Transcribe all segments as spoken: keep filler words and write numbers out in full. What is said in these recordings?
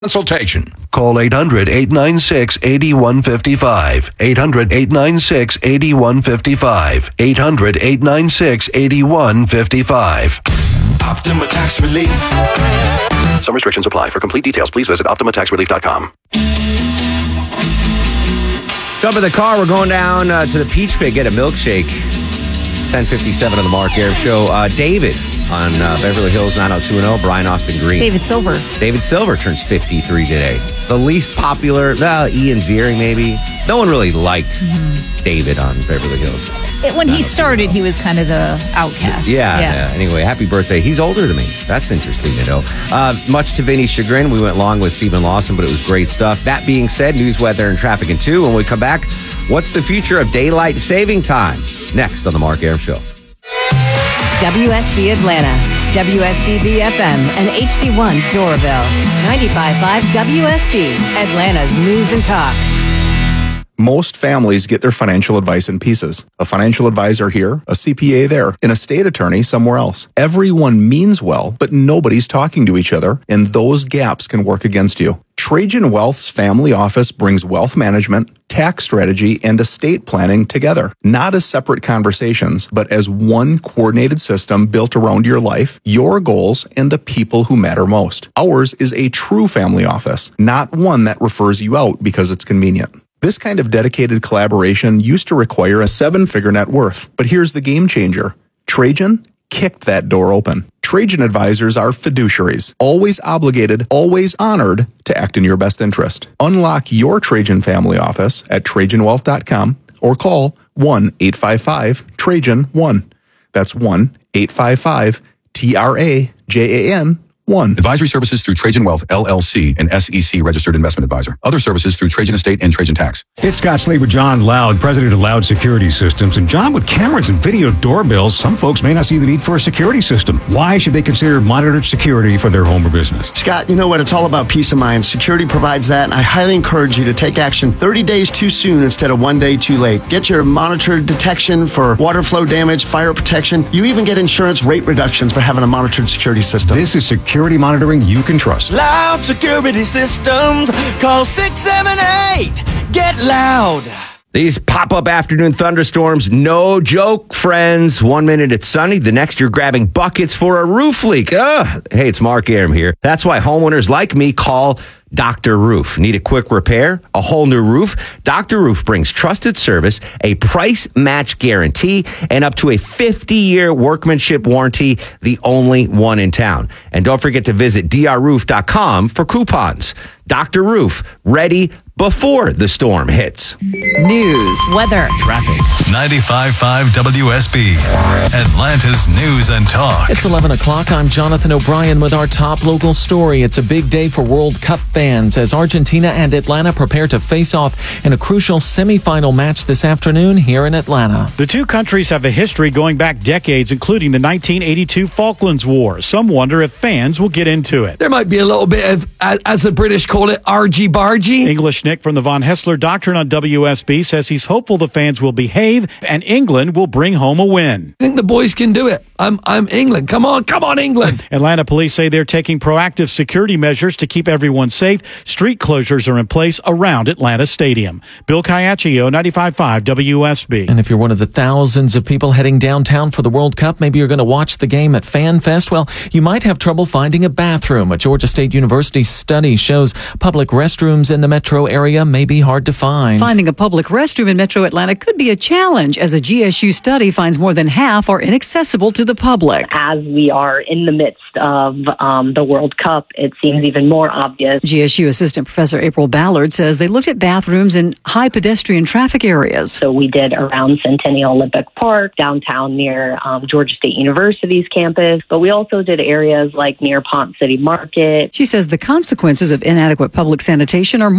Consultation. Call eight hundred, eight nine six, eight one five five. eight hundred, eight nine six, eight one five five. eight hundred, eight nine six, eight one five five. Optima Tax Relief. Some restrictions apply. For complete details, please visit optima tax relief dot com. Jump in the car. We're going down uh, to the Peach Pit, get a milkshake. ten fifty-seven on the Mark Arum Show. Uh, David on uh, Beverly Hills nine oh two one oh. Brian Austin Green. David Silver. David Silver turns fifty-three today. The least popular, well, Ian Ziering maybe. No one really liked mm-hmm. David on Beverly Hills. It, when he started, he was kind of the outcast. Yeah, yeah. yeah. Anyway, happy birthday. He's older than me. That's interesting to know. Uh, much to Vinny's chagrin, we went long with Stephen Lawson, but it was great stuff. That being said, news, weather, and traffic in two. When we come back, what's the future of daylight saving time? Next on the Mark Arum Show. W S B Atlanta, W S B B F M, and H D one Doraville. ninety-five point five W S B, Atlanta's News and Talk. Most families get their financial advice in pieces. A financial advisor here, a C P A there, an estate attorney somewhere else. Everyone means well, but nobody's talking to each other, and those gaps can work against you. Trajan Wealth's family office brings wealth management, tax strategy, and estate planning together, not as separate conversations, but as one coordinated system built around your life, your goals, and the people who matter most. Ours is a true family office, not one that refers you out because it's convenient. This kind of dedicated collaboration used to require a seven-figure net worth, but here's the game changer. Trajan kicked that door open. Trajan advisors are fiduciaries, always obligated, always honored to act in your best interest. Unlock your Trajan family office at trajan wealth dot com or call one eight five five Trajan one. That's one eight five five T R A J A N one. Advisory services through Trajan Wealth, L L C, an S E C registered investment advisor. Other services through Trajan Estate and Trajan Tax. It's Scott Sleep with John Loud, president of Loud Security Systems. And John, with cameras and video doorbells, some folks may not see the need for a security system. Why should they consider monitored security for their home or business? Scott, you know what? It's all about peace of mind. Security provides that, and I highly encourage you to take action thirty days too soon instead of one day too late. Get your monitored detection for water flow damage, fire protection. You even get insurance rate reductions for having a monitored security system. This is security monitoring you can trust. Loud Security Systems. Call six seven eight. Get loud. These pop-up afternoon thunderstorms, no joke, friends. One minute it's sunny, the next you're grabbing buckets for a roof leak. Ugh. Hey, it's Mark Arum here. That's why homeowners like me call Doctor Roof. Need a quick repair? A whole new roof? Doctor Roof brings trusted service, a price match guarantee, and up to a fifty-year workmanship warranty, the only one in town. And don't forget to visit D R roof dot com for coupons. Doctor Roof, ready before the storm hits. News, weather, traffic. ninety-five point five W S B, Atlanta's News and Talk. It's eleven o'clock. I'm Jonathan O'Brien with our top local story. It's a big day for World Cup fans as Argentina and Atlanta prepare to face off in a crucial semifinal match this afternoon here in Atlanta. The two countries have a history going back decades, including the nineteen eighty-two Falklands War. Some wonder if fans will get into it. There might be a little bit of, as the British call it, argy-bargy. English Nick from the Von Hessler Doctrine on W S B says he's hopeful the fans will behave and England will bring home a win. I think the boys can do it. I'm I'm England. Come on, come on, England. Atlanta police say they're taking proactive security measures to keep everyone safe. Street closures are in place around Atlanta Stadium. Bill Caiaccio, ninety-five point five W S B. And if you're one of the thousands of people heading downtown for the World Cup, maybe you're going to watch the game at FanFest, well, you might have trouble finding a bathroom. A Georgia State University study shows public restrooms in the metro area may be hard to find. Finding a public restroom in Metro Atlanta could be a challenge, as a G S U study finds more than half are inaccessible to the public. As we are in the midst of um, the World Cup, it seems even more obvious. G S U Assistant Professor April Ballard says they looked at bathrooms in high pedestrian traffic areas. So we did around Centennial Olympic Park, downtown near um, Georgia State University's campus, but we also did areas like near Ponce City Market. She says the consequences of inadequate public sanitation are more than just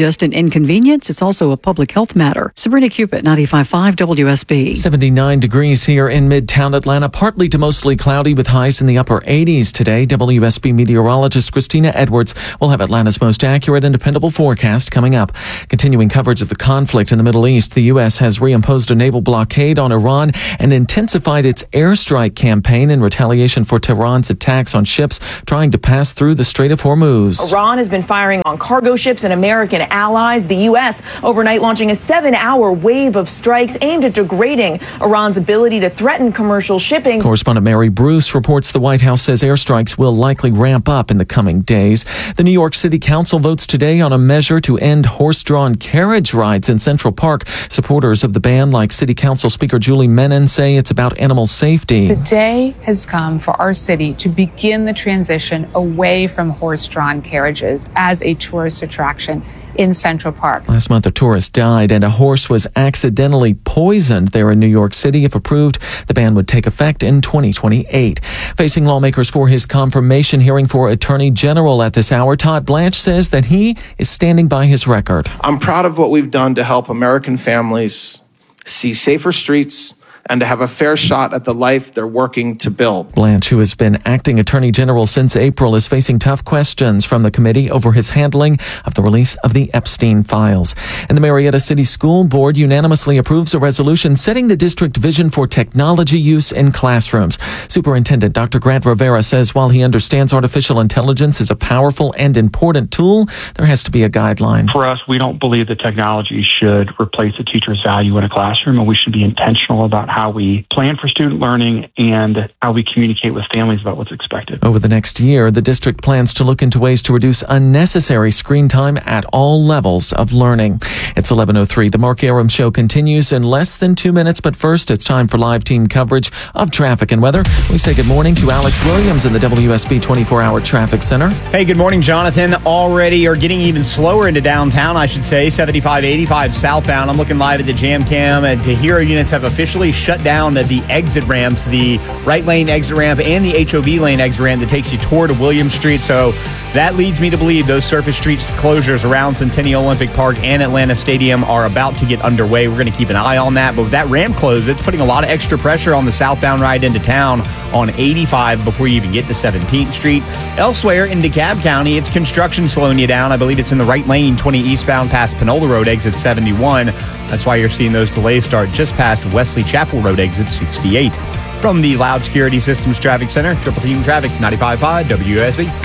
just an inconvenience, it's also a public health matter. Sabrina Cupid, ninety-five point five W S B. seventy-nine degrees here in Midtown Atlanta, partly to mostly cloudy with highs in the upper eighties today. W S B meteorologist Christina Edwards will have Atlanta's most accurate and dependable forecast coming up. Continuing coverage of the conflict in the Middle East, the U S has reimposed a naval blockade on Iran and intensified its airstrike campaign in retaliation for Tehran's attacks on ships trying to pass through the Strait of Hormuz. Iran has been firing on cargo ships and American allies. The U S overnight launching a seven-hour wave of strikes aimed at degrading Iran's ability to threaten commercial shipping. Correspondent Mary Bruce reports the White House says airstrikes will likely ramp up in the coming days. The New York City Council votes today on a measure to end horse-drawn carriage rides in Central Park. Supporters of the ban, like City Council Speaker Julie Menon, say it's about animal safety. The day has come for our city to begin the transition away from horse-drawn carriages as a tourist attraction in Central Park. Last month, a tourist died and a horse was accidentally poisoned there in New York City. If approved, the ban would take effect in twenty twenty-eight. Facing lawmakers for his confirmation hearing for Attorney General at this hour, Todd Blanche says that he is standing by his record. I'm proud of what we've done to help American families see safer streets and to have a fair shot at the life they're working to build. Blanche, who has been acting Attorney General since April, is facing tough questions from the committee over his handling of the release of the Epstein files. And the Marietta City School Board unanimously approves a resolution setting the district vision for technology use in classrooms. Superintendent Doctor Grant Rivera says while he understands artificial intelligence is a powerful and important tool, there has to be a guideline. For us, we don't believe that technology should replace a teacher's value in a classroom, and we should be intentional about how we plan for student learning and how we communicate with families about what's expected. Over the next year, the district plans to look into ways to reduce unnecessary screen time at all levels of learning. It's eleven oh three. The Mark Aram Show continues in less than two minutes, but first it's time for live team coverage of traffic and weather. We say good morning to Alex Williams in the W S B twenty-four hour Traffic Center. Hey, good morning, Jonathan. Already are getting even slower into downtown, I should say. seventy-five eighty-five southbound. I'm looking live at the Jam Cam, and Tahira units have officially shut down the exit ramps, the right lane exit ramp and the H O V lane exit ramp that takes you toward Williams Street. So that leads me to believe those surface streets closures around Centennial Olympic Park and Atlanta Stadium are about to get underway. We're going to keep an eye on that. But with that ramp closed, it's putting a lot of extra pressure on the southbound ride into town on eighty-five before you even get to seventeenth Street. Elsewhere in DeKalb County, it's construction slowing you down. I believe it's in the right lane, twenty eastbound past Panola Road, exit seventy-one. That's why you're seeing those delays start just past Wesley Chapel Road, exit sixty-eight. From the Loud Security Systems Traffic Center, Triple Team Traffic, ninety-five point five W S B.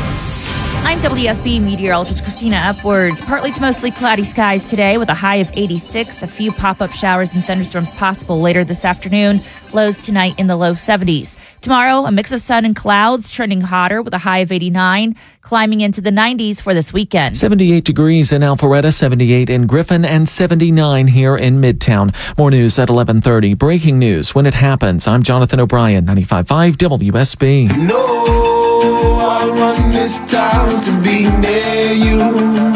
I'm W S B meteorologist Christina Upwards. Partly to mostly cloudy skies today with a high of eighty-six. A few pop-up showers and thunderstorms possible later this afternoon. Lows tonight in the low seventies. Tomorrow, a mix of sun and clouds, trending hotter with a high of eighty-nine, climbing into the nineties for this weekend. seventy-eight degrees in Alpharetta, seventy-eight in Griffin, and seventy-nine here in Midtown. More news at eleven thirty. Breaking news when it happens. I'm Jonathan O'Brien, ninety-five point five W S B. No, I'll run this town to be near you.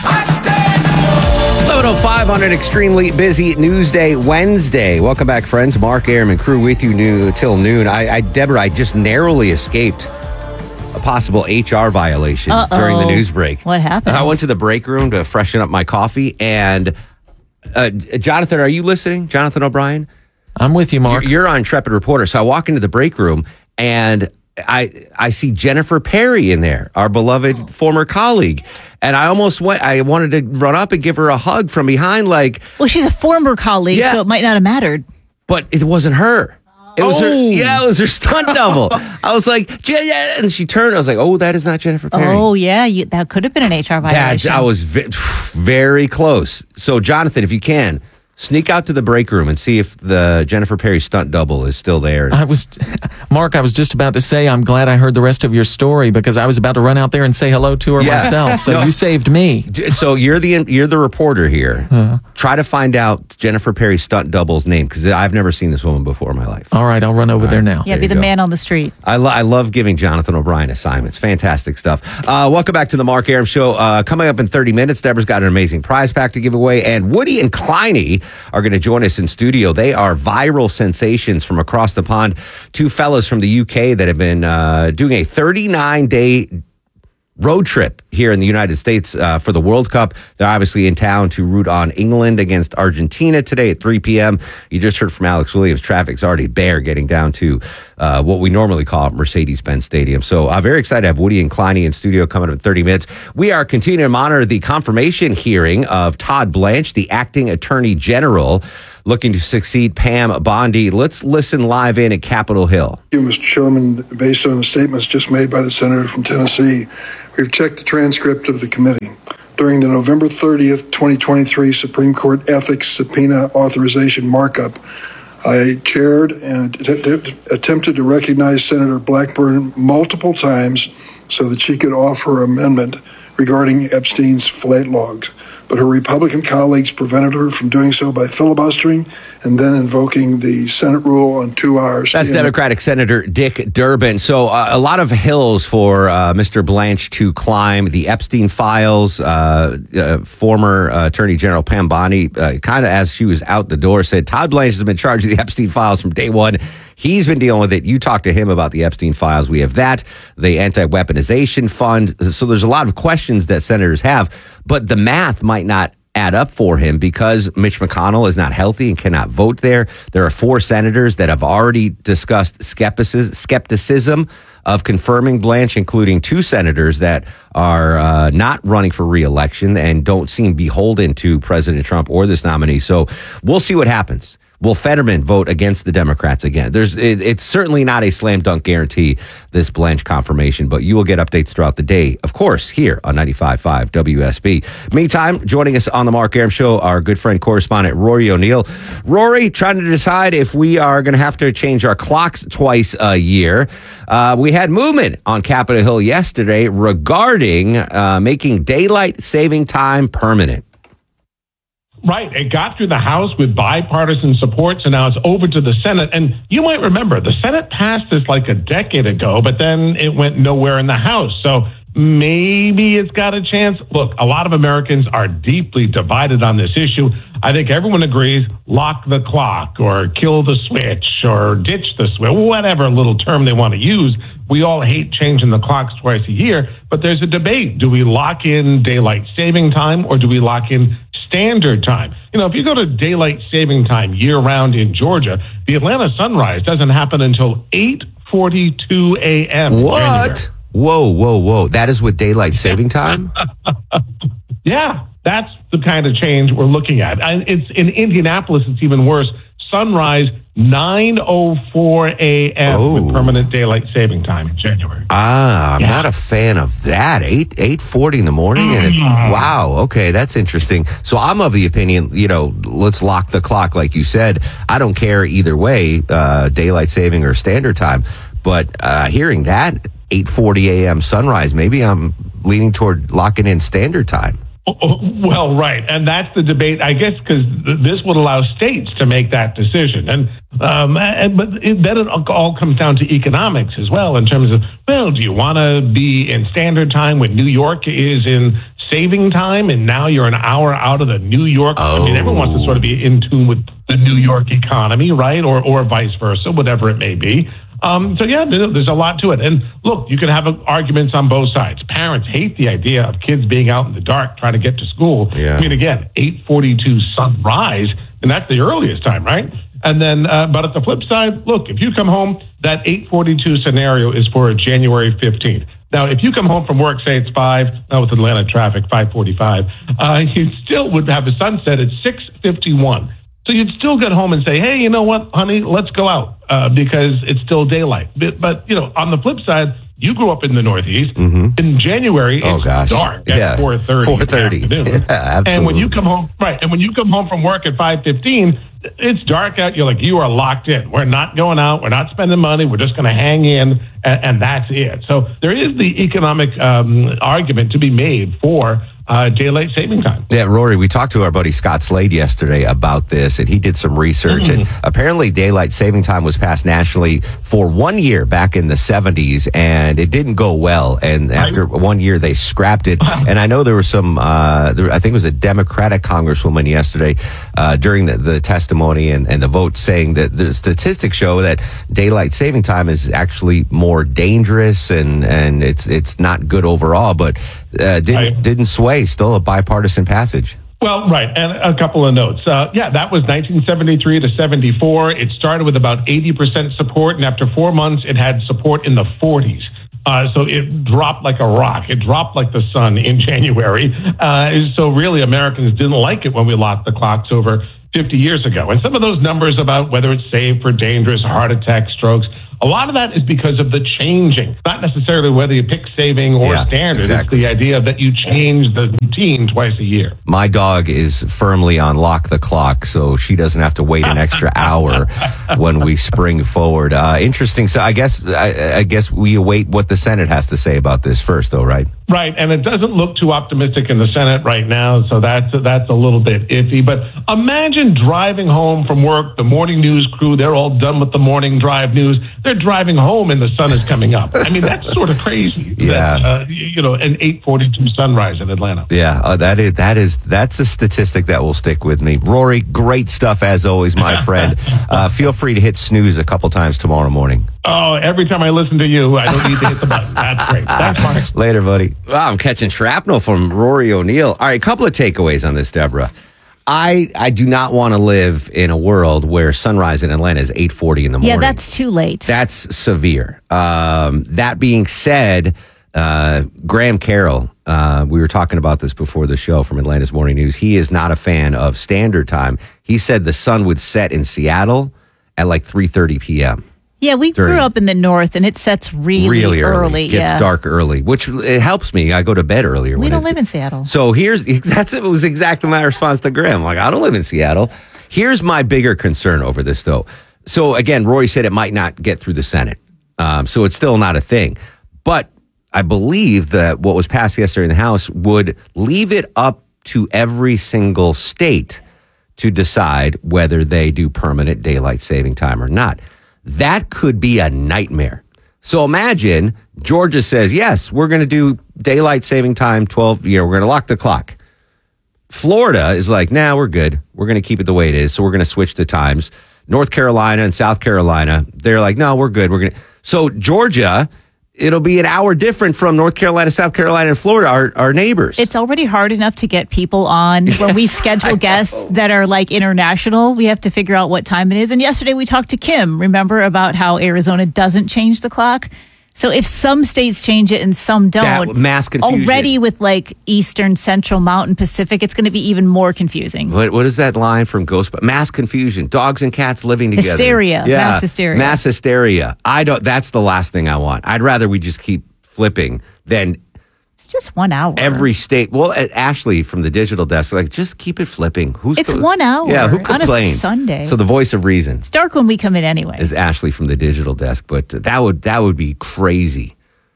eleven oh five on an extremely busy Newsday Wednesday. Welcome back, friends. Mark Aram and crew with you new till noon. I, I, Deborah, I just narrowly escaped a possible H R violation Uh-oh. during the news break. What happened? I went to the break room to freshen up my coffee, and uh, Jonathan, are you listening? Jonathan O'Brien? I'm with you, Mark. You're, you're on Intrepid Reporter. So I walk into the break room, and I I see Jennifer Perry in there, our beloved oh. former colleague. And I almost went, I wanted to run up and give her a hug from behind, like. Well, she's a former colleague, yeah, so it might not have mattered. But it wasn't her. It was Oh. her. Yeah, it was her stunt double. I was like, "Jen," yeah, and she turned. I was like, oh, that is not Jennifer Perry. Oh, yeah, you, that could have been an H R violation. That, I was v- very close. So, Jonathan, if you can, sneak out to the break room and see if the Jennifer Perry stunt double is still there. I was, Mark, I was just about to say, I'm glad I heard the rest of your story because I was about to run out there and say hello to her Yeah. myself. So No. you saved me. So you're the you're the reporter here. Uh-huh. Try to find out Jennifer Perry's stunt double's name because I've never seen this woman before in my life. All right, I'll run over All there right. now. Yeah, There be you the go. man on the street. I, lo- I love giving Jonathan O'Brien assignments. Fantastic stuff. Uh, welcome back to the Mark Aram Show. Uh, coming up in thirty minutes, Deborah's got an amazing prize pack to give away, and Woody and Kleiny are going to join us in studio. They are viral sensations from across the pond. Two fellas from the U K that have been uh, doing a thirty-nine day road trip here in the United States uh, for the World Cup. They're obviously in town to root on England against Argentina today at three p.m. You just heard from Alex Williams. Traffic's already bare getting down to uh, what we normally call Mercedes-Benz Stadium. So I'm very excited to have Woody and Kleiny in studio coming up in thirty minutes. We are continuing to monitor the confirmation hearing of Todd Blanche, the acting attorney general, looking to succeed Pam Bondi. Let's listen live in at Capitol Hill. Thank you, Mister Chairman. Based on the statements just made by the senator from Tennessee, we've checked the transcript of the committee. During the November thirtieth, twenty twenty-three Supreme Court Ethics Subpoena Authorization Markup, I chaired and att- attempted to recognize Senator Blackburn multiple times so that she could offer amendment regarding Epstein's flight logs. But her Republican colleagues prevented her from doing so by filibustering and then invoking the Senate rule on two hours. That's Democratic Senator Dick Durbin. So uh, a lot of hills for uh, Mister Blanche to climb. The Epstein files, uh, uh, former uh, Attorney General Pam Bondi, uh, kind of as she was out the door, said Todd Blanche has been in charge of the Epstein files from day one. He's been dealing with it. You talked to him about the Epstein files. We have that, the anti-weaponization fund. So there's a lot of questions that senators have, but the math might not add up for him because Mitch McConnell is not healthy and cannot vote there. There are four senators that have already discussed skepticism, skepticism of confirming Blanche, including two senators that are uh, not running for re-election and don't seem beholden to President Trump or this nominee. So we'll see what happens. Will Fetterman vote against the Democrats again? There's, it, it's certainly not a slam dunk guarantee, this Blanche confirmation, but you will get updates throughout the day, of course, here on ninety-five point five W S B. Meantime, joining us on the Mark Arum Show, our good friend correspondent Rory O'Neill. Rory, trying to decide if we are going to have to change our clocks twice a year. Uh, we had movement on Capitol Hill yesterday regarding uh, making daylight saving time permanent. Right. It got through the House with bipartisan support, so now it's over to the Senate. And you might remember, the Senate passed this like a decade ago, but then it went nowhere in the House. So maybe it's got a chance. Look, a lot of Americans are deeply divided on this issue. I think everyone agrees, lock the clock or kill the switch or ditch the switch, whatever little term they want to use. We all hate changing the clocks twice a year, but there's a debate. Do we lock in daylight saving time or do we lock in standard time? You know, if you go to daylight saving time year-round in Georgia, the Atlanta sunrise doesn't happen until eight forty-two a.m. What? Whoa, whoa, whoa. That is with daylight saving time? Yeah, that's the kind of change we're looking at. And it's in Indianapolis, it's even worse. Sunrise, nine oh four a.m. Oh. with permanent daylight saving time in January. Ah, I'm Yeah. not a fan of that. Eight eight forty in the morning, and it, wow, okay, that's interesting. So I'm of the opinion, you know, let's lock the clock, like you said. I don't care either way, uh, daylight saving or standard time. But uh, hearing that eight forty a.m. sunrise, maybe I'm leaning toward locking in standard time. Well, right. And that's the debate, I guess, because th- this would allow states to make that decision. And, um, and but it, then it all comes down to economics as well in terms of, well, do you want to be in standard time when New York is in saving time and now you're an hour out of the New York? Oh. I mean, everyone wants to sort of be in tune with the New York economy, right? Or, or vice versa, whatever it may be. Um, so, yeah, there's a lot to it. And look, you can have arguments on both sides. Parents hate the idea of kids being out in the dark trying to get to school. Yeah. I mean, again, eight forty-two sunrise, and that's the earliest time, right? And then, uh, but at the flip side, look, if you come home, that eight forty-two scenario is for January fifteenth. Now, if you come home from work, say it's five, now with Atlanta traffic, five forty-five, uh, you still would have a sunset at six fifty-one. So you'd still get home and say, hey, you know what, honey, let's go out uh, because it's still daylight. But, but, you know, on the flip side, you grew up in the Northeast. Mm-hmm. In January, Oh, it's gosh. dark at Yeah. four thirty. four thirty. Yeah, absolutely. And when you come home, right, and when you come home from work at five fifteen, it's dark out. You're like, you are locked in. We're not going out. We're not spending money. We're just going to hang in, and, and that's it. So there is the economic um, argument to be made for uh, daylight saving time. Yeah, Rory, we talked to our buddy Scott Slade yesterday about this, and he did some research. Mm. And apparently, daylight saving time was passed nationally for one year back in the seventies, and it didn't go well. And after one year, they scrapped it. And I know there was some, uh, there, I think it was a Democratic congresswoman yesterday uh, during the, the testimony and, and the vote saying that the statistics show that daylight saving time is actually more dangerous and, and it's it's not good overall, but uh, didn't, I, didn't sway. Still a bipartisan passage. Well, right. And a couple of notes. Uh, yeah, that was nineteen seventy-three to seventy-four. It started with about eighty percent support, and after four months, it had support in the forties. Uh, so it dropped like a rock. It dropped like the sun in January. Uh, so really, Americans didn't like it when we locked the clocks over fifty years ago. And some of those numbers about whether it's safe or dangerous, heart attacks, strokes, a lot of that is because of the changing, not necessarily whether you pick saving or yeah, standard. Exactly. It's the idea that you change the routine twice a year. My dog is firmly on lock the clock, so she doesn't have to wait an extra hour when we spring forward. Uh, interesting. So I guess I, I guess we await what the Senate has to say about this first, though, right? Right, and it doesn't look too optimistic in the Senate right now, so that's that's a little bit iffy. But imagine driving home from work, the morning news crew, they're all done with the morning drive news. They're driving home and the sun is coming up. I mean, that's sort of crazy. Yeah. That, uh, you know, an eight forty-two sunrise in Atlanta. Yeah, uh, that is that is that's a statistic that will stick with me. Rory, great stuff as always, my friend. Uh, feel free to hit snooze a couple times tomorrow morning. Oh, every time I listen to you, I don't need to hit the button. That's great. Thanks, Mark. Later, buddy. Wow, I'm catching shrapnel from Rory O'Neill. All right, a couple of takeaways on this, Deborah. I I do not want to live in a world where sunrise in Atlanta is eight forty in the morning. Yeah, that's too late. That's severe. Um, that being said, uh, Graham Carroll, uh, we were talking about this before the show from Atlanta's Morning News. He is not a fan of standard time. He said the sun would set in Seattle at like three thirty p.m. Yeah, we During- grew up in the north, and it sets really, really early. early. Gets yeah. dark early, which it helps me. I go to bed earlier. We when don't it- live in Seattle. So here's that's it was exactly my response to Graham. Like, I don't live in Seattle. Here's my bigger concern over this, though. So again, Roy said it might not get through the Senate, um, so it's still not a thing. But I believe that what was passed yesterday in the House would leave it up to every single state to decide whether they do permanent daylight saving time or not. That could be a nightmare. So imagine Georgia says, yes, we're going to do daylight saving time, twelve, you know, we're going to lock the clock. Florida is like, nah, we're good. We're going to keep it the way it is. So we're going to switch the times. North Carolina and South Carolina, they're like, no, we're good. We're going to. So Georgia, it'll be an hour different from North Carolina, South Carolina, and Florida, our, our neighbors. It's already hard enough to get people on when we schedule guests that are like international. We have to figure out what time it is. And yesterday we talked to Kim, remember, about how Arizona doesn't change the clock. So if some states change it and some don't, That mass confusion. already with like Eastern, Central, Mountain, Pacific, it's going to be even more confusing. What what is that line from Ghost? Mass confusion. Dogs and cats living together. Hysteria. Mass hysteria. Mass hysteria. I don't. That's the last thing I want. I'd rather we just keep flipping than It's just one hour. every state. Well, uh, Ashley from the digital desk, like, just keep it flipping. Who's It's co- one hour Yeah, who on a complains? Sunday. So the voice of reason It's dark when we come in anyway. is Ashley from the digital desk, but that would that would be crazy.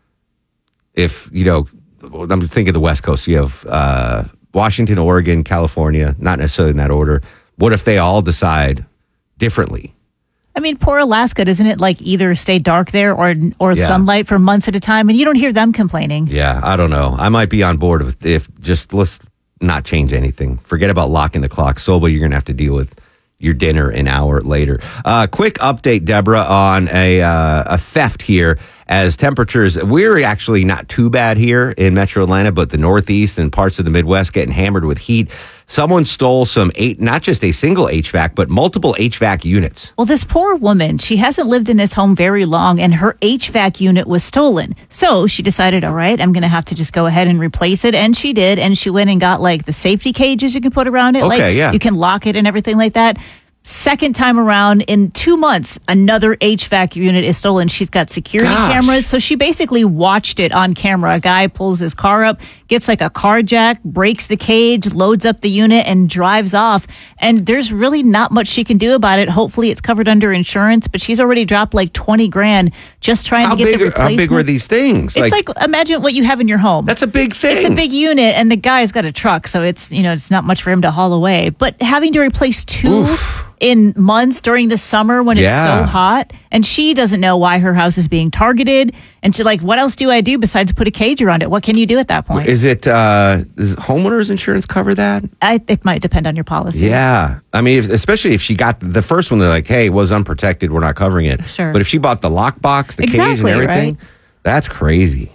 If, you know, I'm thinking the West Coast, you have uh, Washington, Oregon, California, not necessarily in that order. What if they all decide differently? I mean, poor Alaska, doesn't it like either stay dark there or or Yeah. sunlight for months at a time? And you don't hear them complaining. Yeah, I don't know. I might be on board with if just let's not change anything. Forget about locking the clock. Soba, you're going to have to deal with your dinner an hour later. Uh, quick update, Deborah, on a uh, a theft here. As temperatures, we're actually not too bad here in Metro Atlanta, but the Northeast and parts of the Midwest getting hammered with heat. Someone stole some eight, not just a single H V A C, but multiple H V A C units. Well, this poor woman, she hasn't lived in this home very long, and her H V A C unit was stolen. So she decided, all right, I'm going to have to just go ahead and replace it. And she did. And she went and got like the safety cages you can put around it. Okay, like, yeah. You can lock it and everything like that. Second time around in two months, another H V A C unit is stolen. She's got security Gosh. cameras. So she basically watched it on camera. A guy pulls his car up, gets gets like a car jack, breaks the cage, loads up the unit, and drives off. And there's really not much she can do about it. Hopefully it's covered under insurance, but she's already dropped like twenty grand just trying How to get big, the replacement. how big were these things? It's like, imagine what you have in your home. That's a big thing. It's a big unit, and the guy's got a truck, so it's, you know, it's not much for him to haul away. But having to replace two Oof. in months during the summer when it's Yeah. so hot, and she doesn't know why her house is being targeted, and she's like, what else do I do besides put a cage around it? What can you do at that point? Is it uh, does homeowners insurance cover that? I, it might depend on your policy. Yeah. I mean, if, especially if she got the first one, they're like, hey, it was unprotected. We're not covering it. Sure. But if she bought the lockbox, the cage and Exactly, everything, right? that's crazy.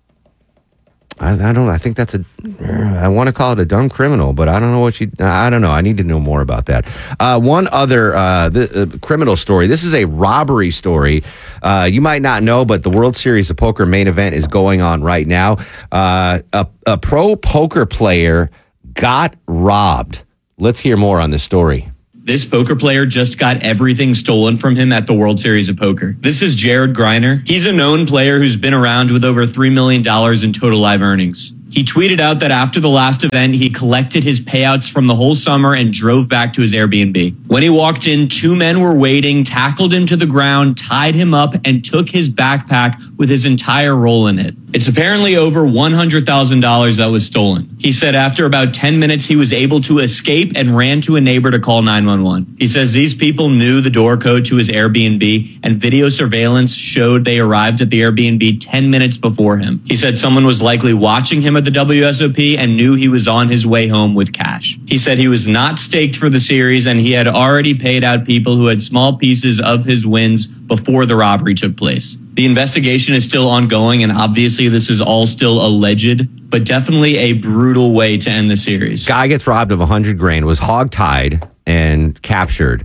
I, I don't know. I think that's a, I want to call it a dumb criminal, but I don't know what she, I don't know. I need to know more about that. Uh, one other uh, the, uh, criminal story. This is a robbery story. Uh, you might not know, but the World Series of Poker main event is going on right now. Uh, a, a pro poker player got robbed. Let's hear more on this story. This poker player just got everything stolen from him at the World Series of Poker. This is Jared Greiner. He's a known player who's been around with over three million dollars in total live earnings. He tweeted out that after the last event, he collected his payouts from the whole summer and drove back to his Airbnb. When he walked in, two men were waiting, tackled him to the ground, tied him up, and took his backpack with his entire roll in it. It's apparently over one hundred thousand dollars that was stolen. He said after about ten minutes, he was able to escape and ran to a neighbor to call nine one one. He says these people knew the door code to his Airbnb, and video surveillance showed they arrived at the Airbnb ten minutes before him. He said someone was likely watching him at the W S O P and knew he was on his way home with cash. He said he was not staked for the series, and he had already paid out people who had small pieces of his wins before the robbery took place. The investigation is still ongoing, and obviously this is all still alleged, but definitely a brutal way to end the series. Guy gets robbed of a hundred grand, was hogtied and captured.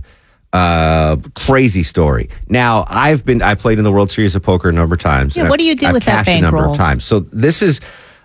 Uh, crazy story. Now, I've been, I played in the World Series of Poker a number of times. Yeah, and what do you I've- do I've with that cashed a number bankroll? of times. So this is,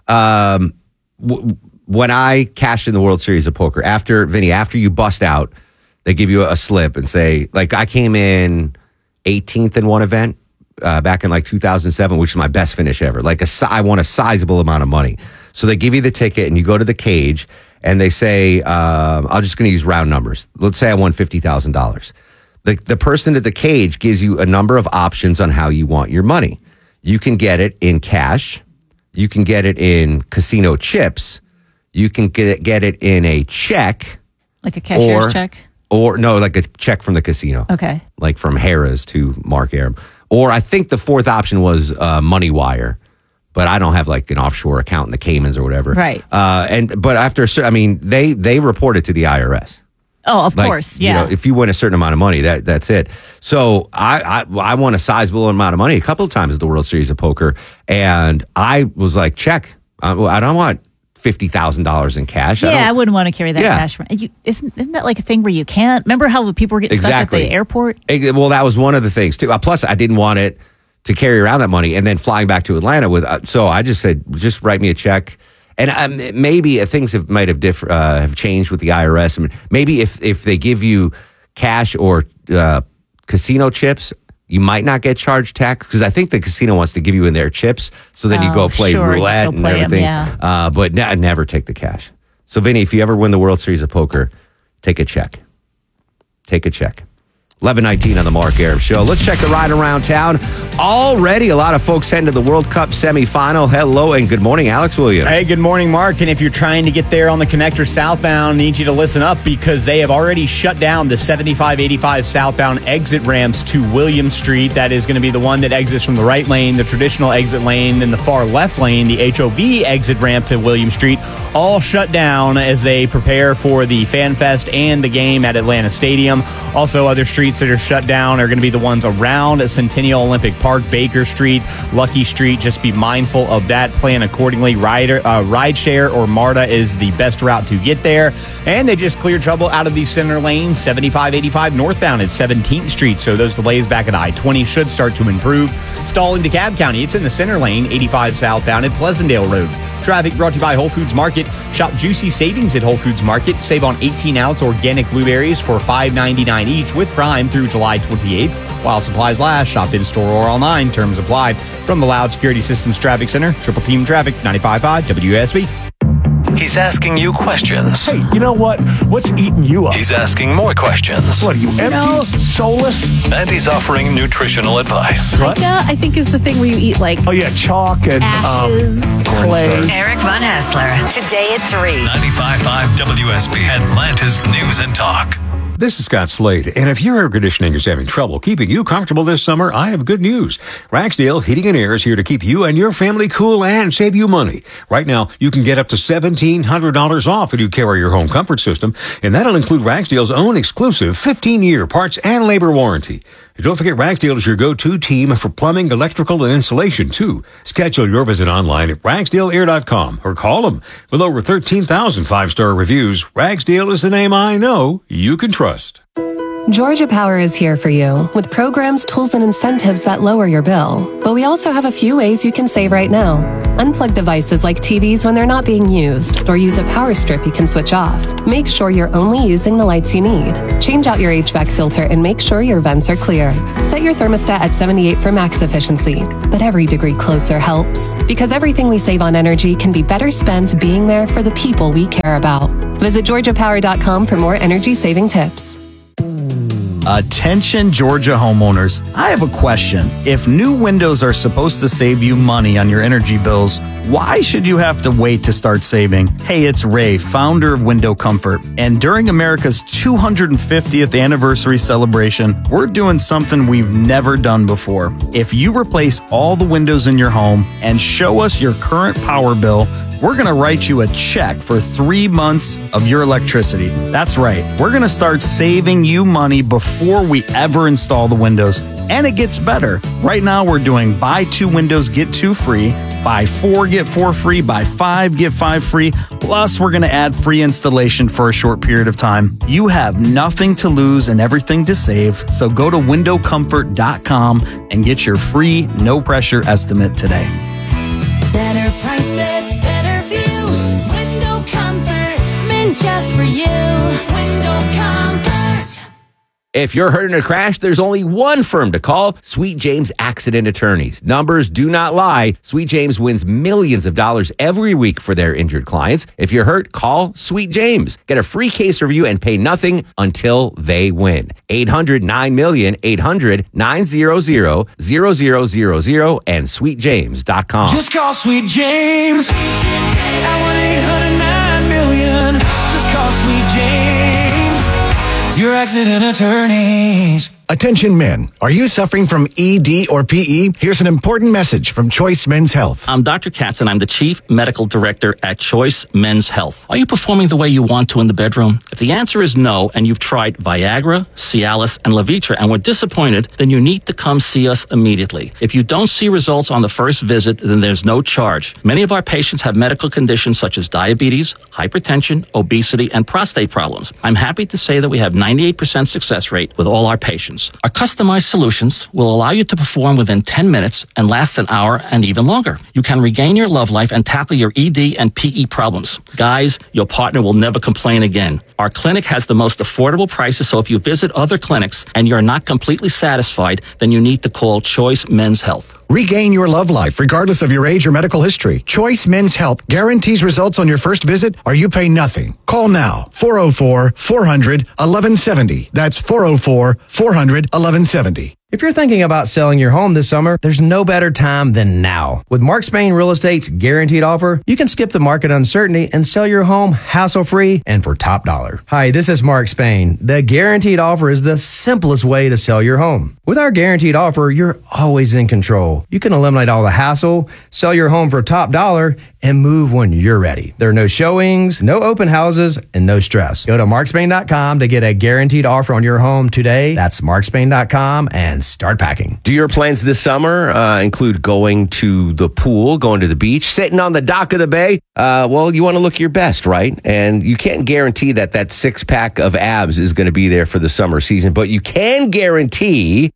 um, w- when I cashed in the World Series of Poker, after, Vinny, after you bust out, they give you a slip and say, like, I came in eighteenth in one event. Uh, back in like two thousand seven, which is my best finish ever. Like a, si- I won a sizable amount of money. So they give you the ticket and you go to the cage and they say, um, I'm just going to use round numbers. Let's say I won fifty thousand dollars. The, the person at the cage gives you a number of options on how you want your money. You can get it in cash. You can get it in casino chips. You can get it, get it in a check. Like a cashier's or, check? Or no, like a check from the casino. Okay. Like from Harrah's to Mark Aram. Or I think the fourth option was uh, money wire, but I don't have like an offshore account in the Caymans or whatever. Right. Uh, and but after, a cer- I mean, they they report it to the I R S. Oh, of Like, course. You Yeah. know, if you win a certain amount of money, that that's it. So I, I I won a sizable amount of money a couple of times at the World Series of Poker, and I was like, check. I, I don't want fifty thousand dollars in cash. I Yeah, don't- I wouldn't want to carry that Yeah. cash. You, isn't, isn't that like a thing where you can't? Remember how people were getting Exactly. stuck at the airport? Ex- Well, that was one of the things too. Uh, plus, I didn't want it to carry around that money and then flying back to Atlanta with. Uh, so I just said, just write me a check. And um, maybe uh, things have might have diff- uh, have changed with the I R S. I mean, maybe if if they give you cash or uh, casino chips, you might not get charged tax because I think the casino wants to give you in their chips, so then you Oh, go play sure, just roulette go and play 'em, everything. yeah. Uh, but ne- never take the cash. So Vinny, if you ever win the World Series of Poker, take a check. Take a check. eleven nineteen on the Mark Aram Show. Let's check the ride around town. Already a lot of folks heading to the World Cup semifinal. Hello and good morning, Alex Williams. Hey, good morning, Mark. And if you're trying to get there on the connector southbound, need you to listen up because they have already shut down the seventy-five eighty-five southbound exit ramps to William Street. That is going to be the one that exits from the right lane, the traditional exit lane, then the far left lane, the H O V exit ramp to William Street, all shut down as they prepare for the Fan Fest and the game at Atlanta Stadium. Also, other streets that are shut down are going to be the ones around Centennial Olympic Park, Baker Street, Lucky Street. Just be mindful of that. Plan accordingly. Rider, uh, Rideshare or MARTA is the best route to get there. And they just cleared trouble out of the center lane, seventy-five eighty-five northbound at seventeenth Street. So those delays back at I twenty should start to improve. Stalling to Cab County. It's in the center lane, eighty-five southbound at Pleasantdale Road. Traffic brought to you by Whole Foods Market. Shop juicy savings at Whole Foods Market. Save on eighteen ounce organic blueberries for five ninety-nine each with Prime through July twenty-eighth. While supplies last, shop in store or online. Terms apply. From the Loud Security Systems Traffic Center, Triple Team Traffic, ninety-five point five W S B. He's asking you questions. Hey, you know what? What's eating you up? He's asking more questions. What are you, empty? No. Soulless? And he's offering nutritional advice. Pica, I think, is the thing where you eat like oh yeah, chalk and ashes, um, clay. Eric Von Hassler, today at three. ninety-five point five W S B, Atlanta's News and Talk. This is Scott Slade, and if your air conditioning is having trouble keeping you comfortable this summer, I have good news. Ragsdale Heating and Air is here to keep you and your family cool and save you money. Right now, you can get up to seventeen hundred dollars off if you carry your home comfort system, and that'll include Ragsdale's own exclusive fifteen-year parts and labor warranty. And don't forget, Ragsdale is your go-to team for plumbing, electrical, and insulation, too. Schedule your visit online at ragsdale air dot com or call them. With over thirteen thousand five-star reviews, Ragsdale is the name I know you can trust. Georgia Power is here for you with programs, tools, and incentives that lower your bill. But we also have a few ways you can save right now. Unplug devices like T Vs when they're not being used, or use a power strip you can switch off. Make sure you're only using the lights you need. Change out your H V A C filter and make sure your vents are clear. Set your thermostat at seventy-eight for max efficiency. But every degree closer helps. Because everything we save on energy can be better spent being there for the people we care about. Visit georgia power dot com for more energy saving tips. Attention Georgia homeowners, I have a question. If new windows are supposed to save you money on your energy bills, why should you have to wait to start saving? Hey, it's Ray, founder of Window Comfort. And during America's two hundred fiftieth anniversary celebration, we're doing something we've never done before. If you replace all the windows in your home and show us your current power bill, we're going to write you a check for three months of your electricity. That's right. We're going to start saving you money before we ever install the windows. And it gets better. Right now, we're doing buy two windows, get two free. Buy four, get four free. Buy five, get five free. Plus, we're going to add free installation for a short period of time. You have nothing to lose and everything to save. So go to window comfort dot com and get your free, no pressure estimate today. Better prices, better views. Window Comfort, meant just for you. Window Comfort. If you're hurt in a crash, there's only one firm to call, Sweet James Accident Attorneys. Numbers do not lie. Sweet James wins millions of dollars every week for their injured clients. If you're hurt, call Sweet James. Get a free case review and pay nothing until they win. eight hundred nine million, eight hundred nine hundred, zero zero zero zero and sweet james dot com. Just call Sweet James at one eight hundred nine million. Just call Sweet James, your accident attorneys. Attention men, are you suffering from E D or P E? Here's an important message from Choice Men's Health. I'm Doctor Katz and I'm the Chief Medical Director at Choice Men's Health. Are you performing the way you want to in the bedroom? If the answer is no and you've tried Viagra, Cialis, and Levitra and were disappointed, then you need to come see us immediately. If you don't see results on the first visit, then there's no charge. Many of our patients have medical conditions such as diabetes, hypertension, obesity, and prostate problems. I'm happy to say that we have ninety-eight percent success rate with all our patients. Our customized solutions will allow you to perform within ten minutes and last an hour and even longer. You can regain your love life and tackle your E D and P E problems. Guys, your partner will never complain again. Our clinic has the most affordable prices, so if you visit other clinics and you're not completely satisfied, then you need to call Choice Men's Health. Regain your love life regardless of your age or medical history. Choice Men's Health guarantees results on your first visit or you pay nothing. Call now, four oh four, four hundred, eleven seventy. That's four oh four, four hundred, eleven seventy. If you're thinking about selling your home this summer, there's no better time than now. With Mark Spain Real Estate's guaranteed offer, you can skip the market uncertainty and sell your home hassle-free and for top dollar. Hi, this is Mark Spain. The guaranteed offer is the simplest way to sell your home. With our guaranteed offer, you're always in control. You can eliminate all the hassle, sell your home for top dollar, and move when you're ready. There are no showings, no open houses, and no stress. Go to mark spain dot com to get a guaranteed offer on your home today. That's mark spain dot com and start packing. Do your plans this summer uh, include going to the pool, going to the beach, sitting on the dock of the bay? Uh, well, you want to look your best, right? And you can't guarantee that that six-pack of abs is going to be there for the summer season, but you can guarantee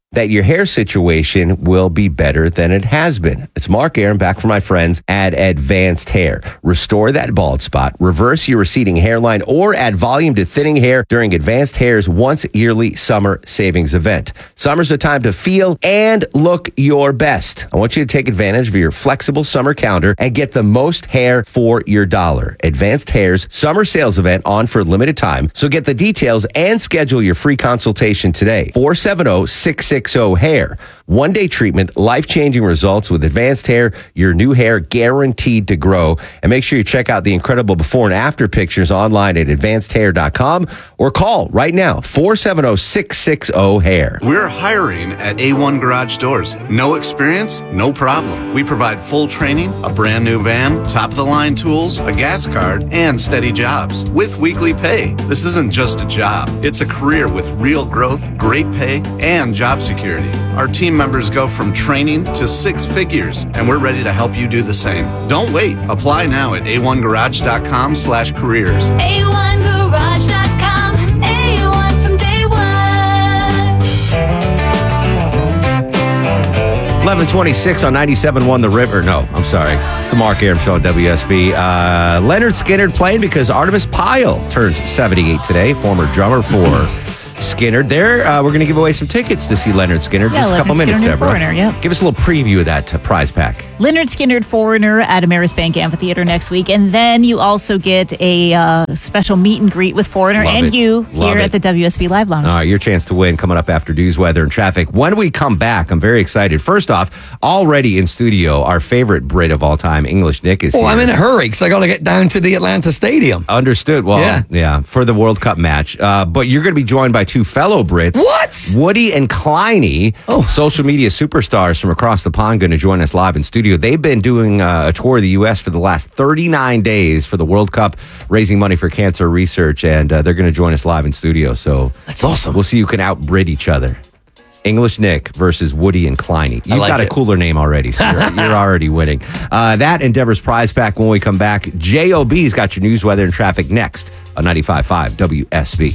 that your hair situation will be better than it has been. It's Mark Arum back from my friends at Advanced Hair. Restore that bald spot, reverse your receding hairline, or add volume to thinning hair during Advanced Hair's once yearly summer savings event. Summer's the time to feel and look your best. I want you to take advantage of your flexible summer calendar and get the most hair for your dollar. Advanced Hair's summer sales event on for a limited time. So get the details and schedule your free consultation today. four seven zero, six six zero, hair. One day treatment, life-changing results with Advanced Hair, your new hair guaranteed to grow. And make sure you check out the incredible before and after pictures online at advanced hair dot com or call right now, four seven zero, six six zero, hair. We're hiring at A one Garage Doors. No experience? No problem. We provide full training, a brand new van, top-of-the-line tools, a gas card, and steady jobs with weekly pay. This isn't just a job. It's a career with real growth, great pay, and job security. Our team members go from training to six figures, and we're ready to help you do the same. Don't wait. Apply now at a one garage dot com slash careers. A one garage dot com. A one from day one. eleven twenty-six on ninety-seven point one The River. No, I'm sorry. It's the Mark Arum Show on W S B. Uh, Leonard Skinner playing because Artemis Pyle turned seventy-eight today, former drummer for Skinner. There, uh, we're going to give away some tickets to see Leonard Skinner. Yeah, Just a Leonard couple minutes Skinner, there, bro. Foreigner, yep. Give us a little preview of that uh, prize pack. Leonard Skinner, Foreigner at Ameris Bank Amphitheater next week. And then you also get a uh, special meet and greet with Foreigner Love and it. you Love here it. at the W S B Live Lounge. All right, your chance to win coming up after news, weather, and traffic. When we come back, I'm very excited. First off, already in studio, our favorite Brit of all time, English Nick, is Oh, here. I'm in a hurry because I got to get down to the Atlanta Stadium. Understood. Well, yeah, Yeah. for the World Cup match. Uh, but you're going to be joined by two fellow Brits. What? Woody and Kleiny, oh. social media superstars from across the pond, going to join us live in studio. They've been doing uh, a tour of the U S for the last thirty-nine days for the World Cup, raising money for cancer research, and uh, they're going to join us live in studio. So that's awesome. We'll see who can out-Brit each other. English Nick versus Woody and Kleiny. You've like got it. a cooler name already, so you're, you're already winning. Uh, that and Deborah's prize pack when we come back. J O B's got your news, weather, and traffic next on ninety-five point five W S B.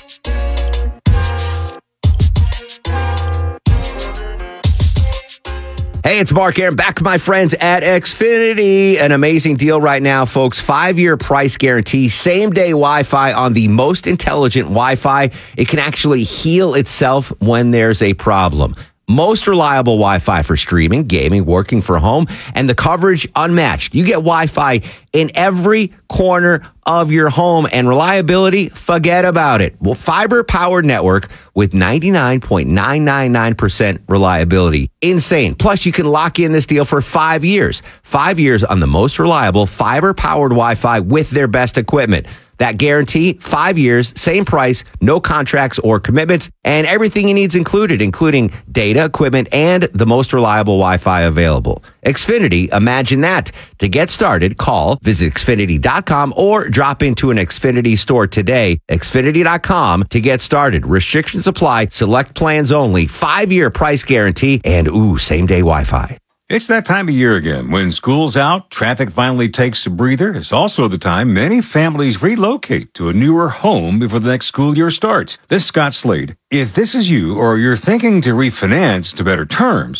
Hey, it's Mark Arum back with my friends at Xfinity. An amazing deal right now, folks. Five-year price guarantee, same-day Wi-Fi on the most intelligent Wi-Fi. It can actually heal itself when there's a problem. Most reliable Wi-Fi for streaming, gaming, working from home, and the coverage unmatched. You get Wi-Fi in every corner of your home, and reliability, forget about it. Well, fiber-powered network with ninety-nine point nine nine nine percent reliability. Insane. Plus, you can lock in this deal for five years. Five years on the most reliable fiber-powered Wi-Fi with their best equipment. That guarantee, five years, same price, no contracts or commitments, and everything you need's included, including data, equipment, and the most reliable Wi-Fi available. Xfinity, imagine that. To get started, call, visit Xfinity dot com, or drop into an Xfinity store today. Xfinity dot com to get started. Restrictions apply, select plans only, five-year price guarantee, and ooh, same-day Wi-Fi. It's that time of year again. When school's out, traffic finally takes a breather. It's also the time many families relocate to a newer home before the next school year starts. This is Scott Slade. If this is you or you're thinking to refinance to better terms,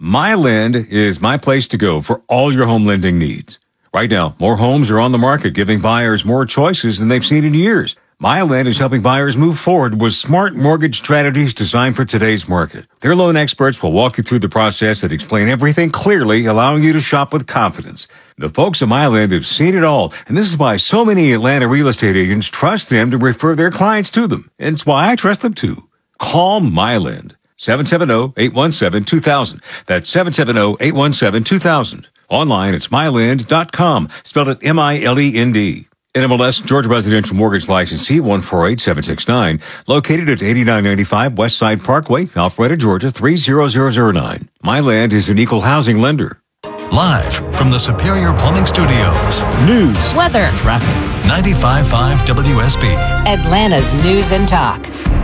MyLend is my place to go for all your home lending needs. Right now, more homes are on the market, giving buyers more choices than they've seen in years. MyLend is helping buyers move forward with smart mortgage strategies designed for today's market. Their loan experts will walk you through the process and explain everything clearly, allowing you to shop with confidence. The folks at MyLend have seen it all, and this is why so many Atlanta real estate agents trust them to refer their clients to them. And it's why I trust them too. Call MyLend. seven seven zero, eight one seven, two thousand. That's seven seven zero, eight one seven, two thousand. Online, it's mylend dot com. Spelled it M I L E N D. N M L S Georgia Residential Mortgage Licensee one four eight seven six nine, located at eighty-nine ninety-five West Side Parkway, Alpharetta, Georgia three zero zero zero nine. MyLand is an equal housing lender. Live from the Superior Plumbing Studios. News, weather, traffic. ninety-five point five W S B. Atlanta's News and Talk.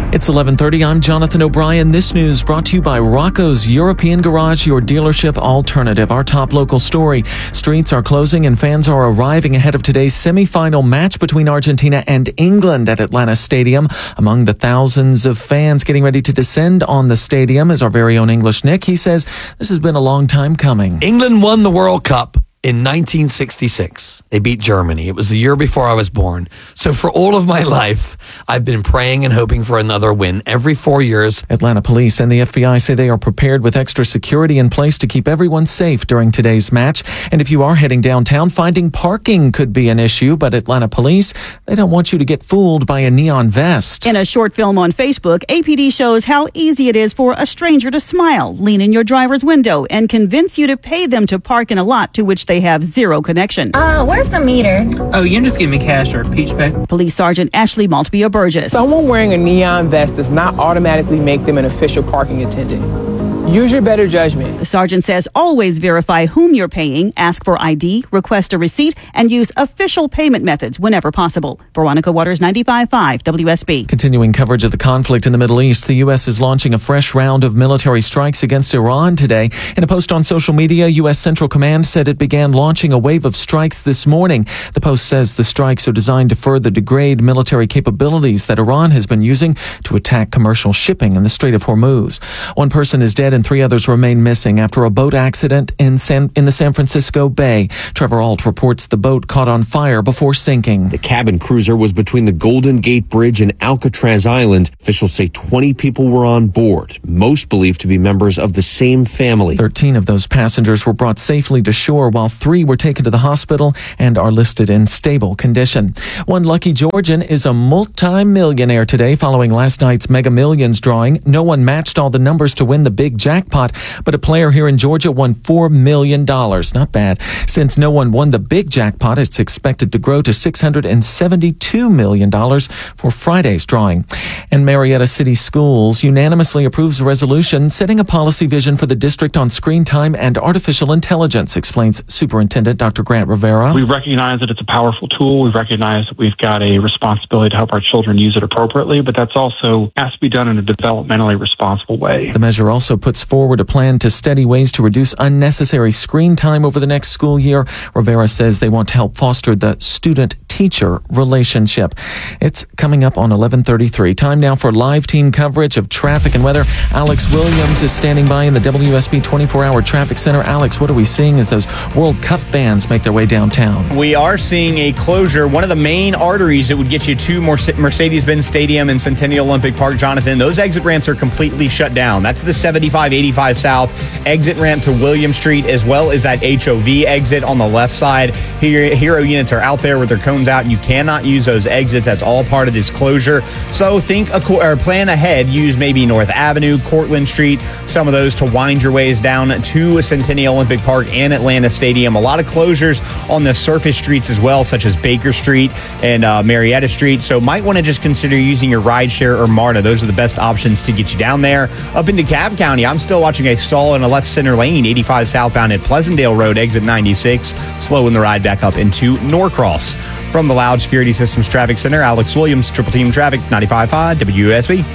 It's eleven thirty. I'm Jonathan O'Brien. This news brought to you by Rocco's European Garage, your dealership alternative. Our top local story. Streets are closing and fans are arriving ahead of today's semifinal match between Argentina and England at Atlanta Stadium. Among the thousands of fans getting ready to descend on the stadium is our very own English Nick. He says this has been a long time coming. England won the World Cup in nineteen sixty-six. They beat Germany. It was the year before I was born. So for all of my life, I've been praying and hoping for another win every four years. Atlanta police and the F B I say they are prepared with extra security in place to keep everyone safe during today's match. And if you are heading downtown, finding parking could be an issue, but Atlanta police, they don't want you to get fooled by a neon vest. In a short film on Facebook, A P D shows how easy it is for a stranger to smile, lean in your driver's window, and convince you to pay them to park in a lot to which they have zero connection. Uh, where's the meter? Oh, you can just give me cash or peach pay. Police Sergeant Ashley Maltbia Burgess. Someone wearing a neon vest does not automatically make them an official parking attendant. Use your better judgment. The sergeant says always verify whom you're paying, ask for I D, request a receipt, and use official payment methods whenever possible. Veronica Waters, ninety-five point five W S B. Continuing coverage of the conflict in the Middle East, the U S is launching a fresh round of military strikes against Iran today. In a post on social media, U S Central Command said it began launching a wave of strikes this morning. The post says the strikes are designed to further degrade military capabilities that Iran has been using to attack commercial shipping in the Strait of Hormuz. One person is dead and three others remain missing after a boat accident in San, in the San Francisco Bay. Trevor Ault reports the boat caught on fire before sinking. The cabin cruiser was between the Golden Gate Bridge and Alcatraz Island. Officials say twenty people were on board, most believed to be members of the same family. thirteen of those passengers were brought safely to shore, while three were taken to the hospital and are listed in stable condition. One lucky Georgian is a multi-millionaire today following last night's Mega Millions drawing. No one matched all the numbers to win the big jackpot, but a player here in Georgia won four million dollars. Not bad. Since no one won the big jackpot, it's expected to grow to six hundred seventy-two million dollars for Friday's drawing. And Marietta City Schools unanimously approves a resolution setting a policy vision for the district on screen time and artificial intelligence, explains Superintendent Doctor Grant Rivera. We recognize that it's a powerful tool. We recognize that we've got a responsibility to help our children use it appropriately, but that's also has to be done in a developmentally responsible way. The measure also puts forward a plan to study ways to reduce unnecessary screen time over the next school year. Rivera says they want to help foster the student-teacher relationship. It's coming up on eleven thirty-three. Time now for live team coverage of traffic and weather. Alex Williams is standing by in the W S B twenty-four hour traffic center. Alex, what are we seeing as those World Cup fans make their way downtown? We are seeing a closure. One of the main arteries that would get you to Mercedes-Benz Stadium and Centennial Olympic Park, Jonathan, those exit ramps are completely shut down. That's the seventy-five eighty-five South exit ramp to William Street, as well as that H O V exit on the left side. Hero, Hero units are out there with their cones out, and you cannot use those exits. That's all part of this closure. So think a, or plan ahead. Use maybe North Avenue, Cortlandt Street, some of those to wind your ways down to Centennial Olympic Park and Atlanta Stadium. A lot of closures on the surface streets as well, such as Baker Street and uh, Marietta Street. So might want to just consider using your rideshare or MARTA. Those are the best options to get you down there. Up into Cobb County, I'm still watching a stall in a left center lane, eighty-five southbound at Pleasantdale Road, exit ninety-six, slowing the ride back up into Norcross. From the Loud Security Systems Traffic Center, Alex Williams, Triple Team Traffic, ninety-five point five W S B.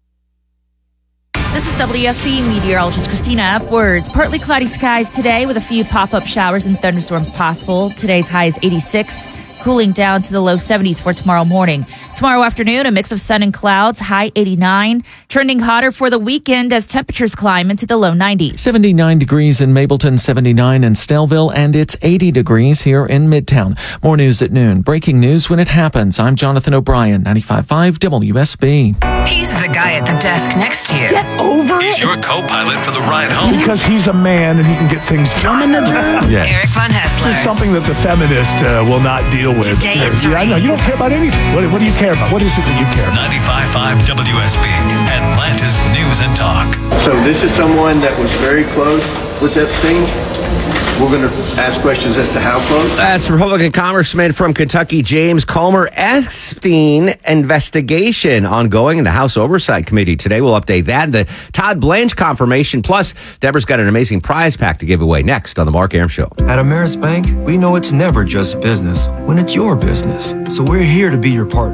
This is W S B meteorologist Christina Upwards. Partly cloudy skies today with a few pop-up showers and thunderstorms possible. Today's high is eighty-six. Cooling down to the low seventies for tomorrow morning. Tomorrow afternoon, a mix of sun and clouds, high eighty-nine. Trending hotter for the weekend as temperatures climb into the low nineties. seventy-nine degrees in Mableton, seventy-nine in Stellville, and it's eighty degrees here in Midtown. More news at noon. Breaking news when it happens. I'm Jonathan O'Brien, ninety-five point five W S B. He's the guy at the desk next to you. Get over it. He's your co-pilot for the ride home. Because he's a man and he can get things done. Yes. Eric Von Hessler. This is something that the feminist uh, will not deal with. Today at yeah, I know. You don't care about anything. What, what do you care about? What is it that you care about? ninety-five point five W S B, Atlanta's News and Talk. So this is someone that was very close with Epstein. We're going to ask questions as to how close. That's Republican Congressman from Kentucky, James Comer. Epstein investigation ongoing in the House Oversight Committee. Today we'll update that. The Todd Blanche confirmation. Plus, Deborah's got an amazing prize pack to give away next on the Mark Arum Show. At Ameris Bank, we know it's never just business when it's your business. So we're here to be your partner.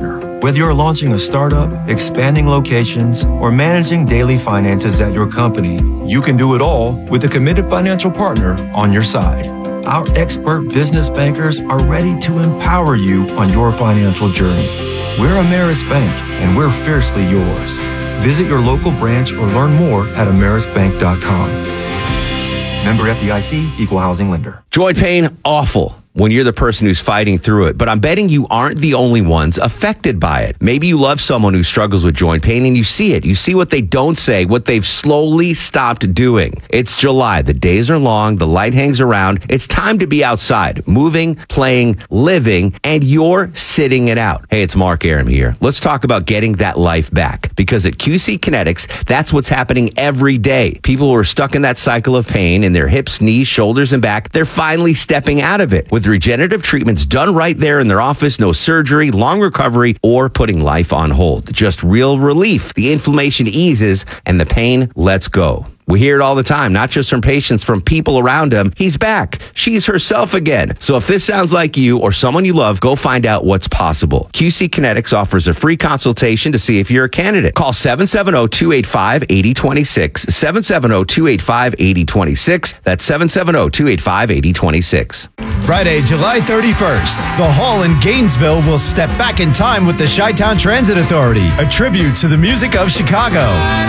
Whether you're launching a startup, expanding locations, or managing daily finances at your company, you can do it all with a committed financial partner on your side. Our expert business bankers are ready to empower you on your financial journey. We're Ameris Bank, and we're fiercely yours. Visit your local branch or learn more at ameris bank dot com. Member F D I C, Equal Housing Lender. Joint pain, awful when you're the person who's fighting through it. But I'm betting you aren't the only ones affected by it. Maybe you love someone who struggles with joint pain and you see it. You see what they don't say, what they've slowly stopped doing. It's July. The days are long. The light hangs around. It's time to be outside, moving, playing, living, and you're sitting it out. Hey, it's Mark Aram here. Let's talk about getting that life back. Because at Q C Kinetics, that's what's happening every day. People who are stuck in that cycle of pain in their hips, knees, shoulders, and back, they're finally stepping out of it with regenerative treatments done right there in their office. No surgery, long recovery, or putting life on hold. Just real relief. The inflammation eases and the pain lets go. We hear it all the time, not just from patients, from people around them. He's back. She's herself again. So if this sounds like you or someone you love, go find out what's possible. Q C Kinetics offers a free consultation to see if you're a candidate. Call seven seven zero, two eight five, eight zero two six. seven seven zero, two eight five, eight zero two six. That's seven seven zero, two eight five, eight zero two six. Friday, July thirty-first, the Hall in Gainesville will step back in time with the Chi-Town Transit Authority, a tribute to the music of Chicago.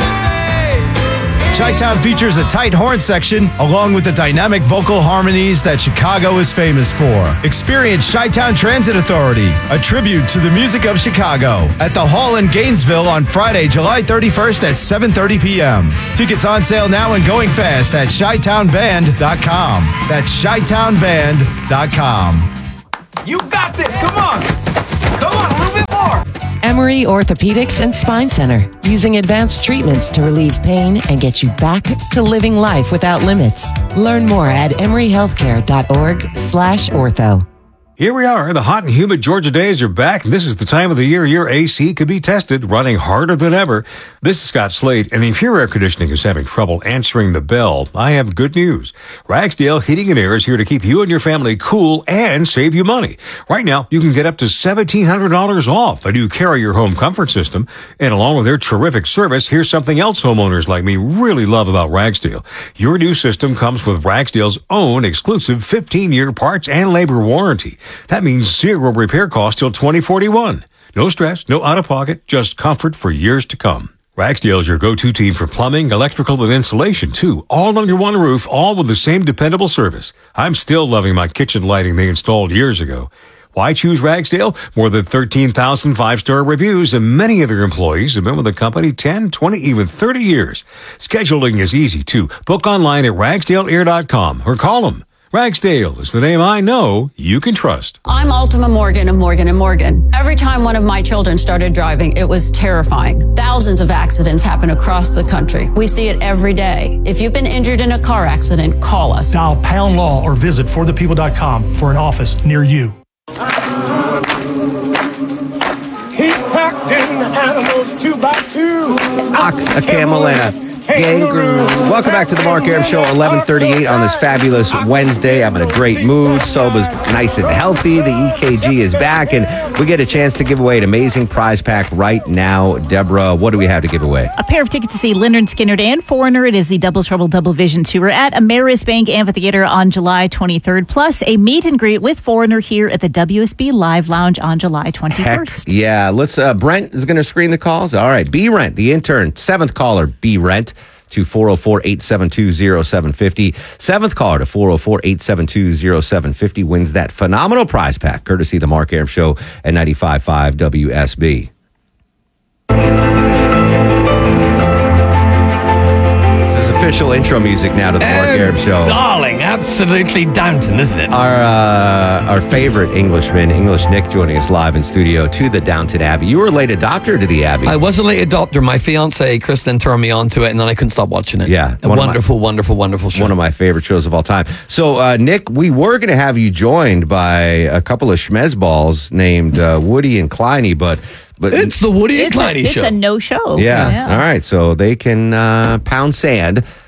Chi-Town features a tight horn section along with the dynamic vocal harmonies that Chicago is famous for. Experience Chi-Town Transit Authority, a tribute to the music of Chicago, at the Hall in Gainesville on Friday, July thirty-first at seven thirty p.m. Tickets on sale now and going fast at chi town band dot com. That's chi town band dot com. You got this. Come on. Come on, a little bit more. Emory Orthopedics and Spine Center, using advanced treatments to relieve pain and get you back to living life without limits. Learn more at emory healthcare dot org slash ortho. Here we are. The hot and humid Georgia days are back, and this is the time of the year your A C could be tested, running harder than ever. This is Scott Slade, and if your air conditioning is having trouble answering the bell, I have good news. Ragsdale Heating and Air is here to keep you and your family cool and save you money. Right now, you can get up to seventeen hundred dollars off a new Carrier home comfort system, and along with their terrific service, here's something else homeowners like me really love about Ragsdale. Your new system comes with Ragsdale's own exclusive fifteen-year parts and labor warranty. That means zero repair costs till twenty forty-one. No stress, no out-of-pocket, just comfort for years to come. Ragsdale's your go-to team for plumbing, electrical, and insulation, too. All under one roof, all with the same dependable service. I'm still loving my kitchen lighting they installed years ago. Why choose Ragsdale? More than thirteen thousand five-star reviews, and many of their employees have been with the company ten, twenty, even thirty years. Scheduling is easy, too. Book online at ragsdale air dot com or call them. Ragsdale is the name I know you can trust. I'm Ultima Morgan of Morgan and Morgan. Every time one of my children started driving, it was terrifying. Thousands of accidents happen across the country. We see it every day. If you've been injured in a car accident, call us. Dial pound law or visit for the people dot com for an office near you. He packed in the animals two by two. Ox, a camel, and a kangaroo. Welcome back to the Mark Aram Show, eleven thirty-eight on this fabulous Wednesday. I'm in a great mood. Soba's nice and healthy. The E K G is back, and we get a chance to give away an amazing prize pack right now. Deborah, what do we have to give away? A pair of tickets to see Lynyrd Skynyrd and Foreigner. It is the Double Trouble Double Vision Tour at Ameris Bank Amphitheater on July twenty-third, plus a meet and greet with Foreigner here at the W S B Live Lounge on July twenty-first. Heck yeah. Let's, uh, Brent is going to screen the calls. All right. B. Rent, the intern, seventh caller, B. Rent. To four oh four, eight seven two, oh seven five oh. Seventh caller to four oh four, eight seven two, oh seven five oh wins that phenomenal prize pack, courtesy of the Mark Aram Show at ninety-five point five W S B. Official intro music now to the Mark Aram Show. Darling, absolutely Downton, isn't it? Our uh, our favorite Englishman, English Nick, joining us live in studio to the Downton Abbey. You were a late adopter to the Abbey. I was a late adopter. My fiance Kristen turned me on to it, and then I couldn't stop watching it. Yeah, a wonderful, my, wonderful, wonderful show. One of my favorite shows of all time. So, uh, Nick, we were going to have you joined by a couple of schmezballs named uh, Woody and Kleiny, but. But it's the Woody and it's Kleiny a, show. It's a no-show. Yeah. yeah. All right. So they can uh, pound sand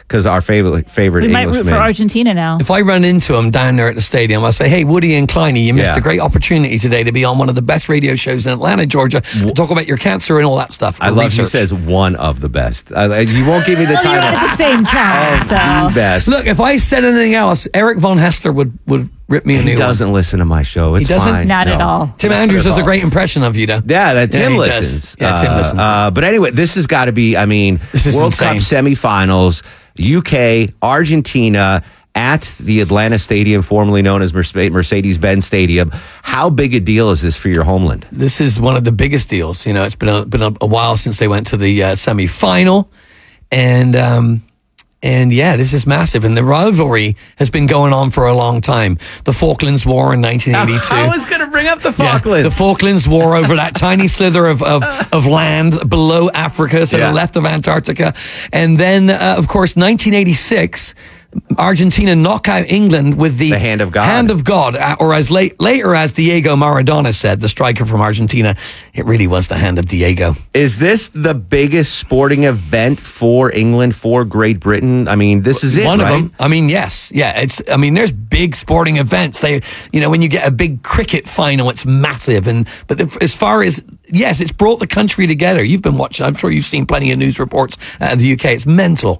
because our favorite favorite We might root Englishman. for Argentina now. If I run into him down there at the stadium, I say, hey, Woody and Kleiny, you missed Yeah. a great opportunity today to be on one of the best radio shows in Atlanta, Georgia, to talk about your cancer and all that stuff. I love he says one of the best. I, you won't give me the Well, you're title. at the same time, of so. the best. Look, if I said anything else, Eric Von Hessler would, would rip me a He new doesn't one. listen to my show. It's He doesn't? fine. Not at all. Tim Not Andrews at does a all. great impression of you, though. Yeah, that Yeah, Tim he listens. does. Yeah, Tim Uh, listens. Uh, but anyway, this has got to be, I mean, This is World insane. Cup semifinals, U K, Argentina at the Atlanta Stadium, formerly known as Merce- Mercedes-Benz Stadium. How big a deal is this for your homeland? This is one of the biggest deals. You know, it's been a, been a, a while since they went to the uh, semifinal, and um, and yeah, this is massive. And the rivalry has been going on for a long time. The Falklands War in nineteen eighty-two. I was going to bring up the Yeah, Falklands. the Falklands War over that tiny slither of, of, of land below Africa to Yeah. the left of Antarctica. And then, uh, of course, nineteen eighty-six, Argentina knock out England with the, The hand of God. Hand of God, uh, or as late, later as Diego Maradona said, the striker from Argentina, it really was the hand of Diego. Is this the biggest sporting event for England, for Great Britain? I mean, this is it, One right? of them. I mean, yes, yeah. It's. I mean, there's big sporting events. They, you know, when you get a big cricket final, it's massive. And but the, as far as yes, it's brought the country together. You've been watching. I'm sure you've seen plenty of news reports out of the U K. It's mental.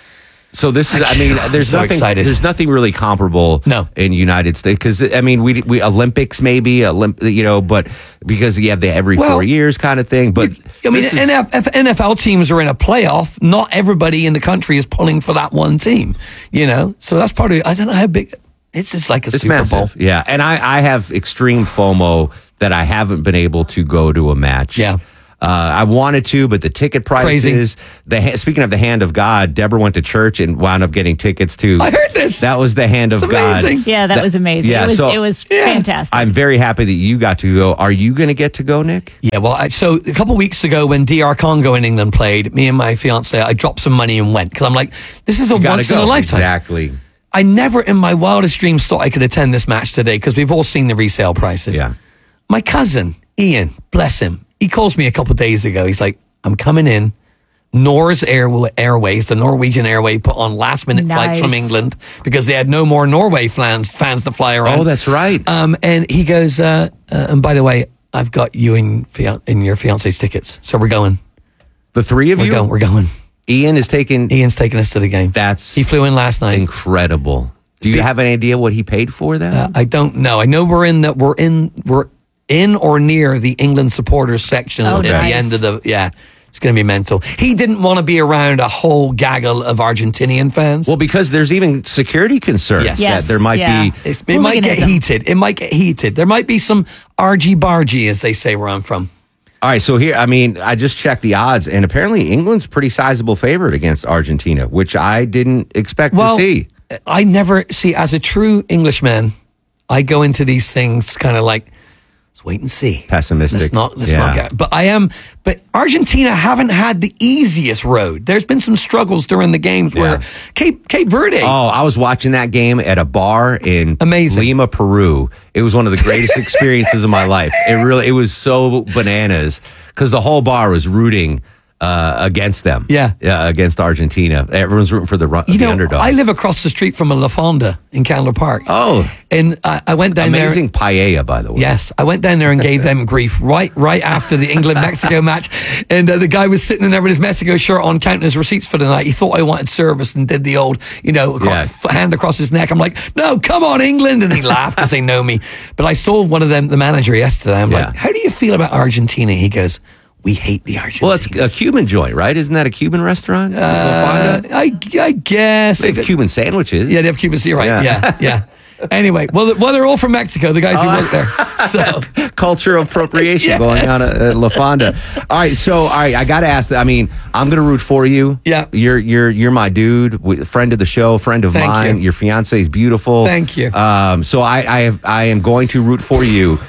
So this is, I mean, there's so nothing, excited. there's nothing really comparable No. in United States. Cause I mean, we, we, Olympics maybe, Olymp, you know, but because you have the every Well, four years kind of thing. But I mean, this is- N F L, N F L teams are in a playoff. Not everybody in the country is pulling for that one team. You know, so that's part of. I don't know how big. It's just like a it's Super massive. Bowl. Yeah. And I, I have extreme FOMO that I haven't been able to go to a match. Yeah. Uh, I wanted to, but the ticket prices. The ha- speaking of the hand of God, Deborah went to church and wound up getting tickets to. I heard this. That was the hand of It's God. amazing. Yeah, that, was amazing. Yeah, it was, so- it was fantastic. I'm very happy that you got to go. Are you going to get to go, Nick? Yeah, well, I, so a couple of weeks ago when D R Congo in England played, me and my fiance, I dropped some money and went because I'm like, this is a You gotta once in go. a lifetime. Exactly. I never in my wildest dreams thought I could attend this match today because we've all seen the resale prices. Yeah. My cousin, Ian, bless him, he calls me a couple of days ago. He's like, I'm coming in. Norse Air- Airways, the Norwegian airway, put on last minute flights from Nice. England because they had no more Norway fans, fans to fly around. Oh, that's right. Um, and he goes, uh, uh, and by the way, I've got you in, fian- in your fiance's tickets. So we're going. The three of We're you? going. We're going. Ian is taking. Ian's taking us to the game. That's He flew in last night. incredible. Do you Be- have any idea what he paid for that? Uh, I don't know. I know we're in the we're in we're in or near the England supporters section Oh, at the nice. end of the yeah. It's going to be mental. He didn't want to be around a whole gaggle of Argentinian fans. well, because there's even security concerns Yes. that Yes, there might yeah. be. It's- it might get Hooliganism. heated. It might get heated. There might be some argy bargy, as they say where I'm from. All right, so here, I mean, I just checked the odds, and apparently England's pretty sizable favorite against Argentina, which I didn't expect Well, to see. I never see as a true Englishman. I go into these things kind of like, let's wait and see. Pessimistic. Let's not. Let's Yeah. not get. But I am. But Argentina haven't had the easiest road. There's been some struggles during the games where Yeah. Cape Cape Verde. Oh, I was watching that game at a bar in Amazing. Lima, Peru. It was one of the greatest experiences of my life. It really, it was so bananas because the whole bar was rooting uh, against them. Yeah. yeah, against Argentina. Everyone's rooting for the, ru- You the know, underdog. I live across the street from a La Fonda in Candler Park. oh, And I, I went down there. amazing paella, by the way. Yes, I went down there and gave them grief right right after the England-Mexico match. And uh, the guy was sitting in there with his Mexico shirt on, counting his receipts for the night. He thought I wanted service and did the old, you know, acro- Yeah. f- hand across his neck. I'm like, no, come on, England. And he laughed because they know me. But I saw one of them, the manager yesterday. I'm Yeah. like, how do you feel about Argentina? He goes, we hate the Argentines. Well, it's a Cuban joint, right? Isn't that a Cuban restaurant? Uh, La Fonda? I, I guess. They have If it- Cuban sandwiches. Yeah, they have Cuban. You're right. Yeah. Yeah, yeah. Anyway, well, th- well, they're all from Mexico, the guys who work there. So, Cultural appropriation Yes. going on at, at La Fonda. All right, so all right, I got to ask. I mean, I'm going to root for you. Yeah. you're you're you're my dude, we- friend of the show, friend of Thank mine. you. Your fiance is beautiful. Thank you. Um, so I I have I am going to root for you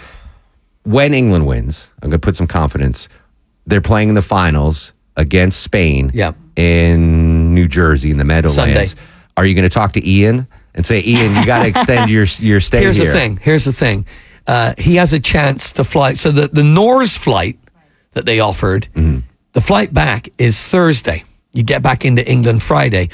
when England wins. I'm going to put some confidence. They're playing in the finals against Spain. Yep. In New Jersey in the Meadowlands. Sunday. Are you going to talk to Ian and say, Ian, you got to extend your your stay here's here? the thing. Here's the thing. Uh, he has a chance to fly. So the, the Norse flight that they offered, Mm-hmm. the flight back is Thursday. You get back into England Friday.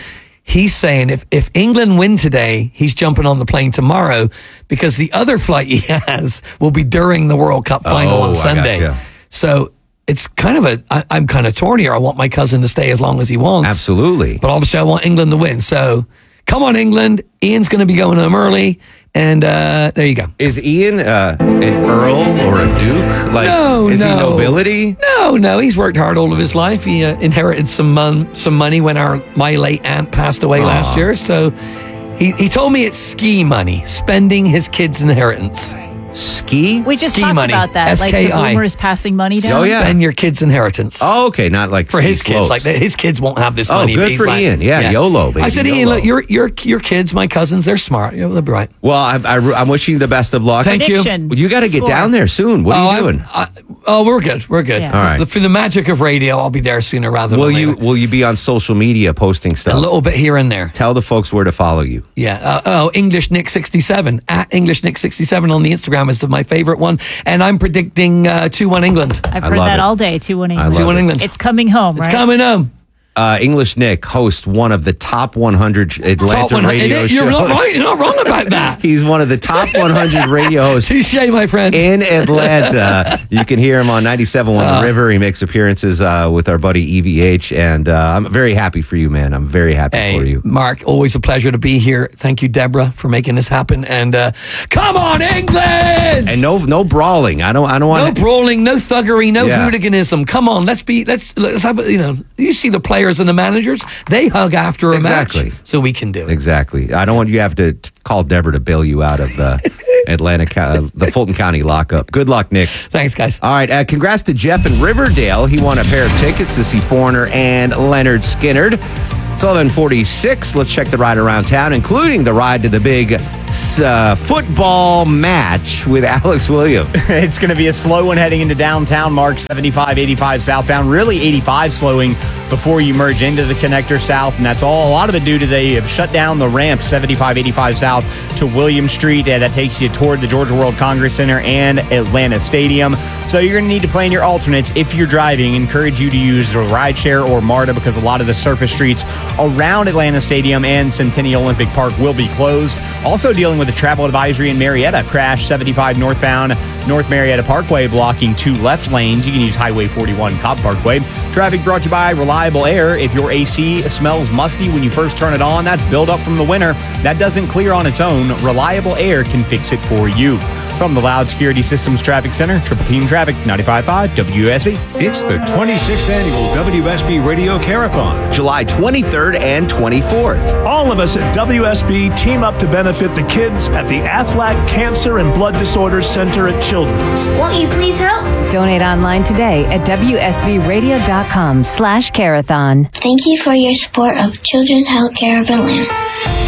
he's saying if, if England win today, he's jumping on the plane tomorrow because the other flight he has will be during the World Cup final Oh, on I Sunday. gotcha. So it's kind of a, I, I'm kind of torn here. I want my cousin to stay as long as he wants. Absolutely. But obviously I want England to win. So come on, England. Ian's going to be going home early. And uh, there you go. Is Ian uh, an earl or a duke? Like, no, is no. he nobility? No, no. He's worked hard all of his life. He uh, inherited some mon- some money when our my late aunt passed away Aw. last year. So he, he told me it's ski money, spending his kids' inheritance. Ski? We just Ski talked money. about that. Like the S K I. boomers passing money down. Oh, yeah. Spend your kids' inheritance. Oh, okay. Not like For his ski kids, slopes. like that, his kids won't have this Oh, money. good but he's for like- Ian. Yeah, YOLO, baby, I said, Ian, YOLO. look, your your your kids, my cousins, they're smart. You know, they'll be right. Well, I, I, I'm wishing you the best of luck. Thank you. Prediction. Well, you got to get Score. down there soon. What Oh, are you I'm- doing? I- oh, we're good. We're good. Yeah. All right. For the magic of radio, I'll be there sooner rather Will than you later. Will you be on social media posting stuff? A little bit here and there. Tell the folks where to follow you. Yeah. Uh, oh, English Nick sixty-seven at English Nick sixty-seven on the Instagram is my favorite one, and I'm predicting uh, two one England. I've I heard love that it. all day. two one I England. love two one it. England. It's coming home, right? It's coming home. Uh, English Nick hosts one of the top one hundred Atlanta Top one hundred. radio You're shows. not right. You're not wrong about that. He's one of the top one hundred radio hosts Touche, my friend. in Atlanta. You can hear him on ninety-seven point one Uh, The River. He makes appearances uh, with our buddy E V H, and uh, I'm very happy for you, man. I'm very happy Hey, for you. Mark, always a pleasure to be here. Thank you, Deborah, for making this happen. And uh, come on, England! And no, no brawling. I don't. I don't No want. brawling, no thuggery, no Yeah. hooliganism. Come on, let's be, let's, let's have, a- you know, you see the players and the managers, they hug after a Exactly. match, so we can do it. Exactly. I don't want you to have to t- call Deborah to bail you out of the Atlanta, co- the Fulton County lockup. Good luck, Nick. Thanks, guys. All right. Uh, congrats to Jeff in Riverdale. He won a pair of tickets to see Foreigner and Leonard Skinnard. It's eleven forty-six. Let's check the ride around town, including the ride to the big uh, football match with Alex Williams. It's going to be a slow one heading into downtown, Mark. seventy-five eighty-five southbound. Really eighty-five slowing before you merge into the connector south. And that's all a lot of it due to they have shut down the ramp seventy-five eighty-five south to William Street. Uh, that takes you toward the Georgia World Congress Center and Atlanta Stadium. So you're going to need to plan your alternates if you're driving. Encourage you to use the rideshare or MARTA because a lot of the surface streets around Atlanta Stadium and Centennial Olympic Park will be closed. Also dealing with a travel advisory in Marietta. Crash seventy-five northbound North Marietta Parkway blocking two left lanes. You can use Highway forty-one Cobb Parkway. Traffic brought to you by Reliable Air. If your A C smells musty when you first turn it on, that's buildup from the winter. That doesn't clear on its own. Reliable Air can fix it for you. From the Loud Security Systems Traffic Center, Triple Team Traffic, ninety-five point five W S B. It's the twenty-sixth annual W S B Radio Carathon. July twenty-third and twenty-fourth. All of us at W S B team up to benefit the kids at the Aflac Cancer and Blood Disorders Center at Children's. Won't you please help? Donate online today at W S B radio dot com slash carathon. Thank you for your support of Children's Healthcare of Atlanta.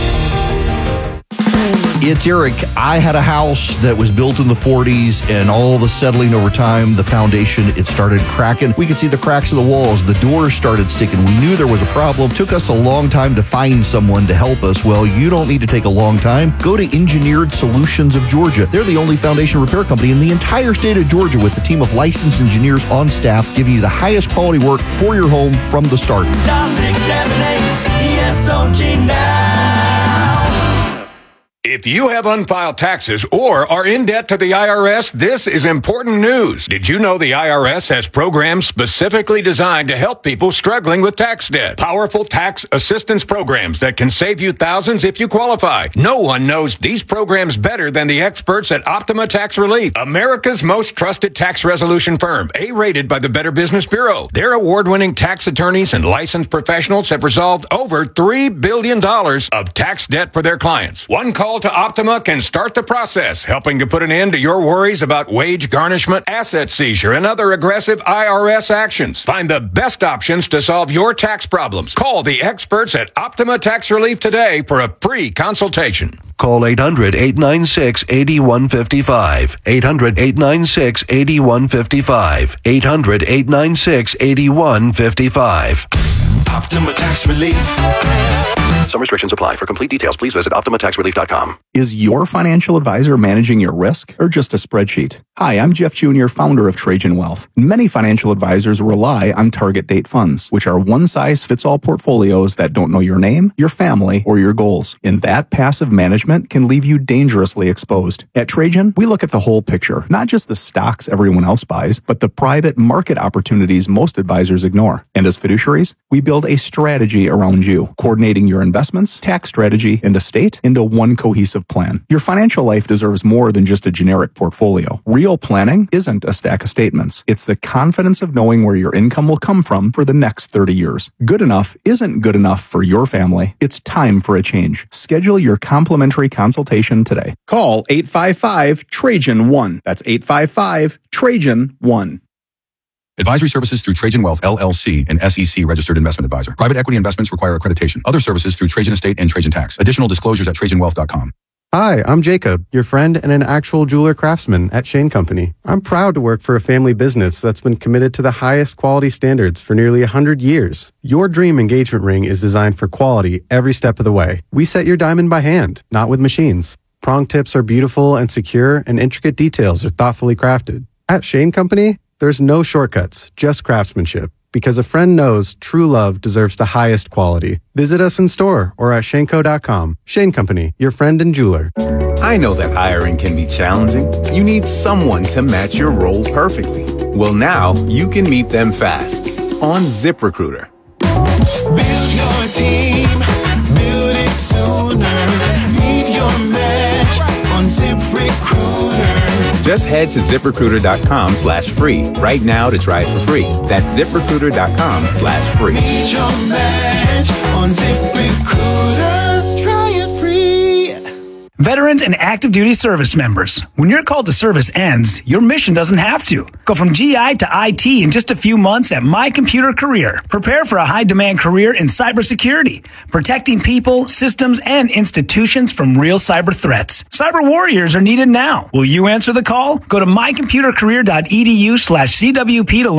It's Eric. I had a house that was built in the forties, and all the settling over time, the foundation, it started cracking. We could see the cracks of the walls. The doors started sticking. We knew there was a problem. Took us a long time to find someone to help us. Well, you don't need to take a long time. Go to Engineered Solutions of Georgia. They're the only foundation repair company in the entire state of Georgia with a team of licensed engineers on staff giving you the highest quality work for your home from the start. six seven eight E S O G now. If you have unfiled taxes or are in debt to the I R S, this is important news. Did you know the I R S has programs specifically designed to help people struggling with tax debt? Powerful tax assistance programs that can save you thousands if you qualify. No one knows these programs better than the experts at Optima Tax Relief, America's most trusted tax resolution firm, A-rated by the Better Business Bureau. Their award-winning tax attorneys and licensed professionals have resolved over three billion dollars of tax debt for their clients. One call to Optima can start the process, helping to put an end to your worries about wage garnishment, asset seizure, and other aggressive I R S actions. Find the best options to solve your tax problems. Call the experts at Optima Tax Relief today for a free consultation. Call eight hundred, eight nine six, eight one five five. eight hundred, eight nine six, eight one five five. eight hundred, eight nine six, eight one five five. Optima Tax Relief. Some restrictions apply. For complete details, please visit Optima Tax Relief dot com. Is your financial advisor managing your risk or just a spreadsheet? Hi, I'm Jeff Junior, founder of Trajan Wealth. Many financial advisors rely on target date funds, which are one-size-fits-all portfolios that don't know your name, your family, or your goals. And that passive management can leave you dangerously exposed. At Trajan, we look at the whole picture, not just the stocks everyone else buys, but the private market opportunities most advisors ignore. And as fiduciaries, we build a strategy around you, coordinating your investments, tax strategy, and estate into one cohesive plan. Your financial life deserves more than just a generic portfolio. Real planning isn't a stack of statements. It's the confidence of knowing where your income will come from for the next thirty years. Good enough isn't good enough for your family. It's time for a change. Schedule your complimentary consultation today. Call eight five five Trajan one. That's eight five five Trajan one. Advisory services through Trajan Wealth, L L C, an S E C registered investment advisor. Private equity investments require accreditation. Other services through Trajan Estate and Trajan Tax. Additional disclosures at Trajan Wealth dot com. Hi, I'm Jacob, your friend and an actual jeweler craftsman at Shane Company. I'm proud to work for a family business that's been committed to the highest quality standards for nearly one hundred years. Your dream engagement ring is designed for quality every step of the way. We set your diamond by hand, not with machines. Prong tips are beautiful and secure, and intricate details are thoughtfully crafted. At Shane Company, there's no shortcuts, just craftsmanship. Because a friend knows true love deserves the highest quality. Visit us in store or at shane co dot com. Shane Company, your friend and jeweler. I know that hiring can be challenging. You need someone to match your role perfectly. Well, now you can meet them fast on ZipRecruiter. Build your team, build it sooner. Meet your match on ZipRecruiter. Just head to ZipRecruiter.com slash free right now to try it for free. That's ZipRecruiter.com slash free. Meet your match on ZipRecruiter. Try it free. Veterans and active duty service members, when your call to service ends, your mission doesn't have to. Go from G I to I T in just a few months at My Computer Career. Prepare for a high-demand career in cybersecurity, protecting people, systems, and institutions from real cyber threats. Cyber warriors are needed now. Will you answer the call? Go to mycomputercareer.edu slash CWP to learn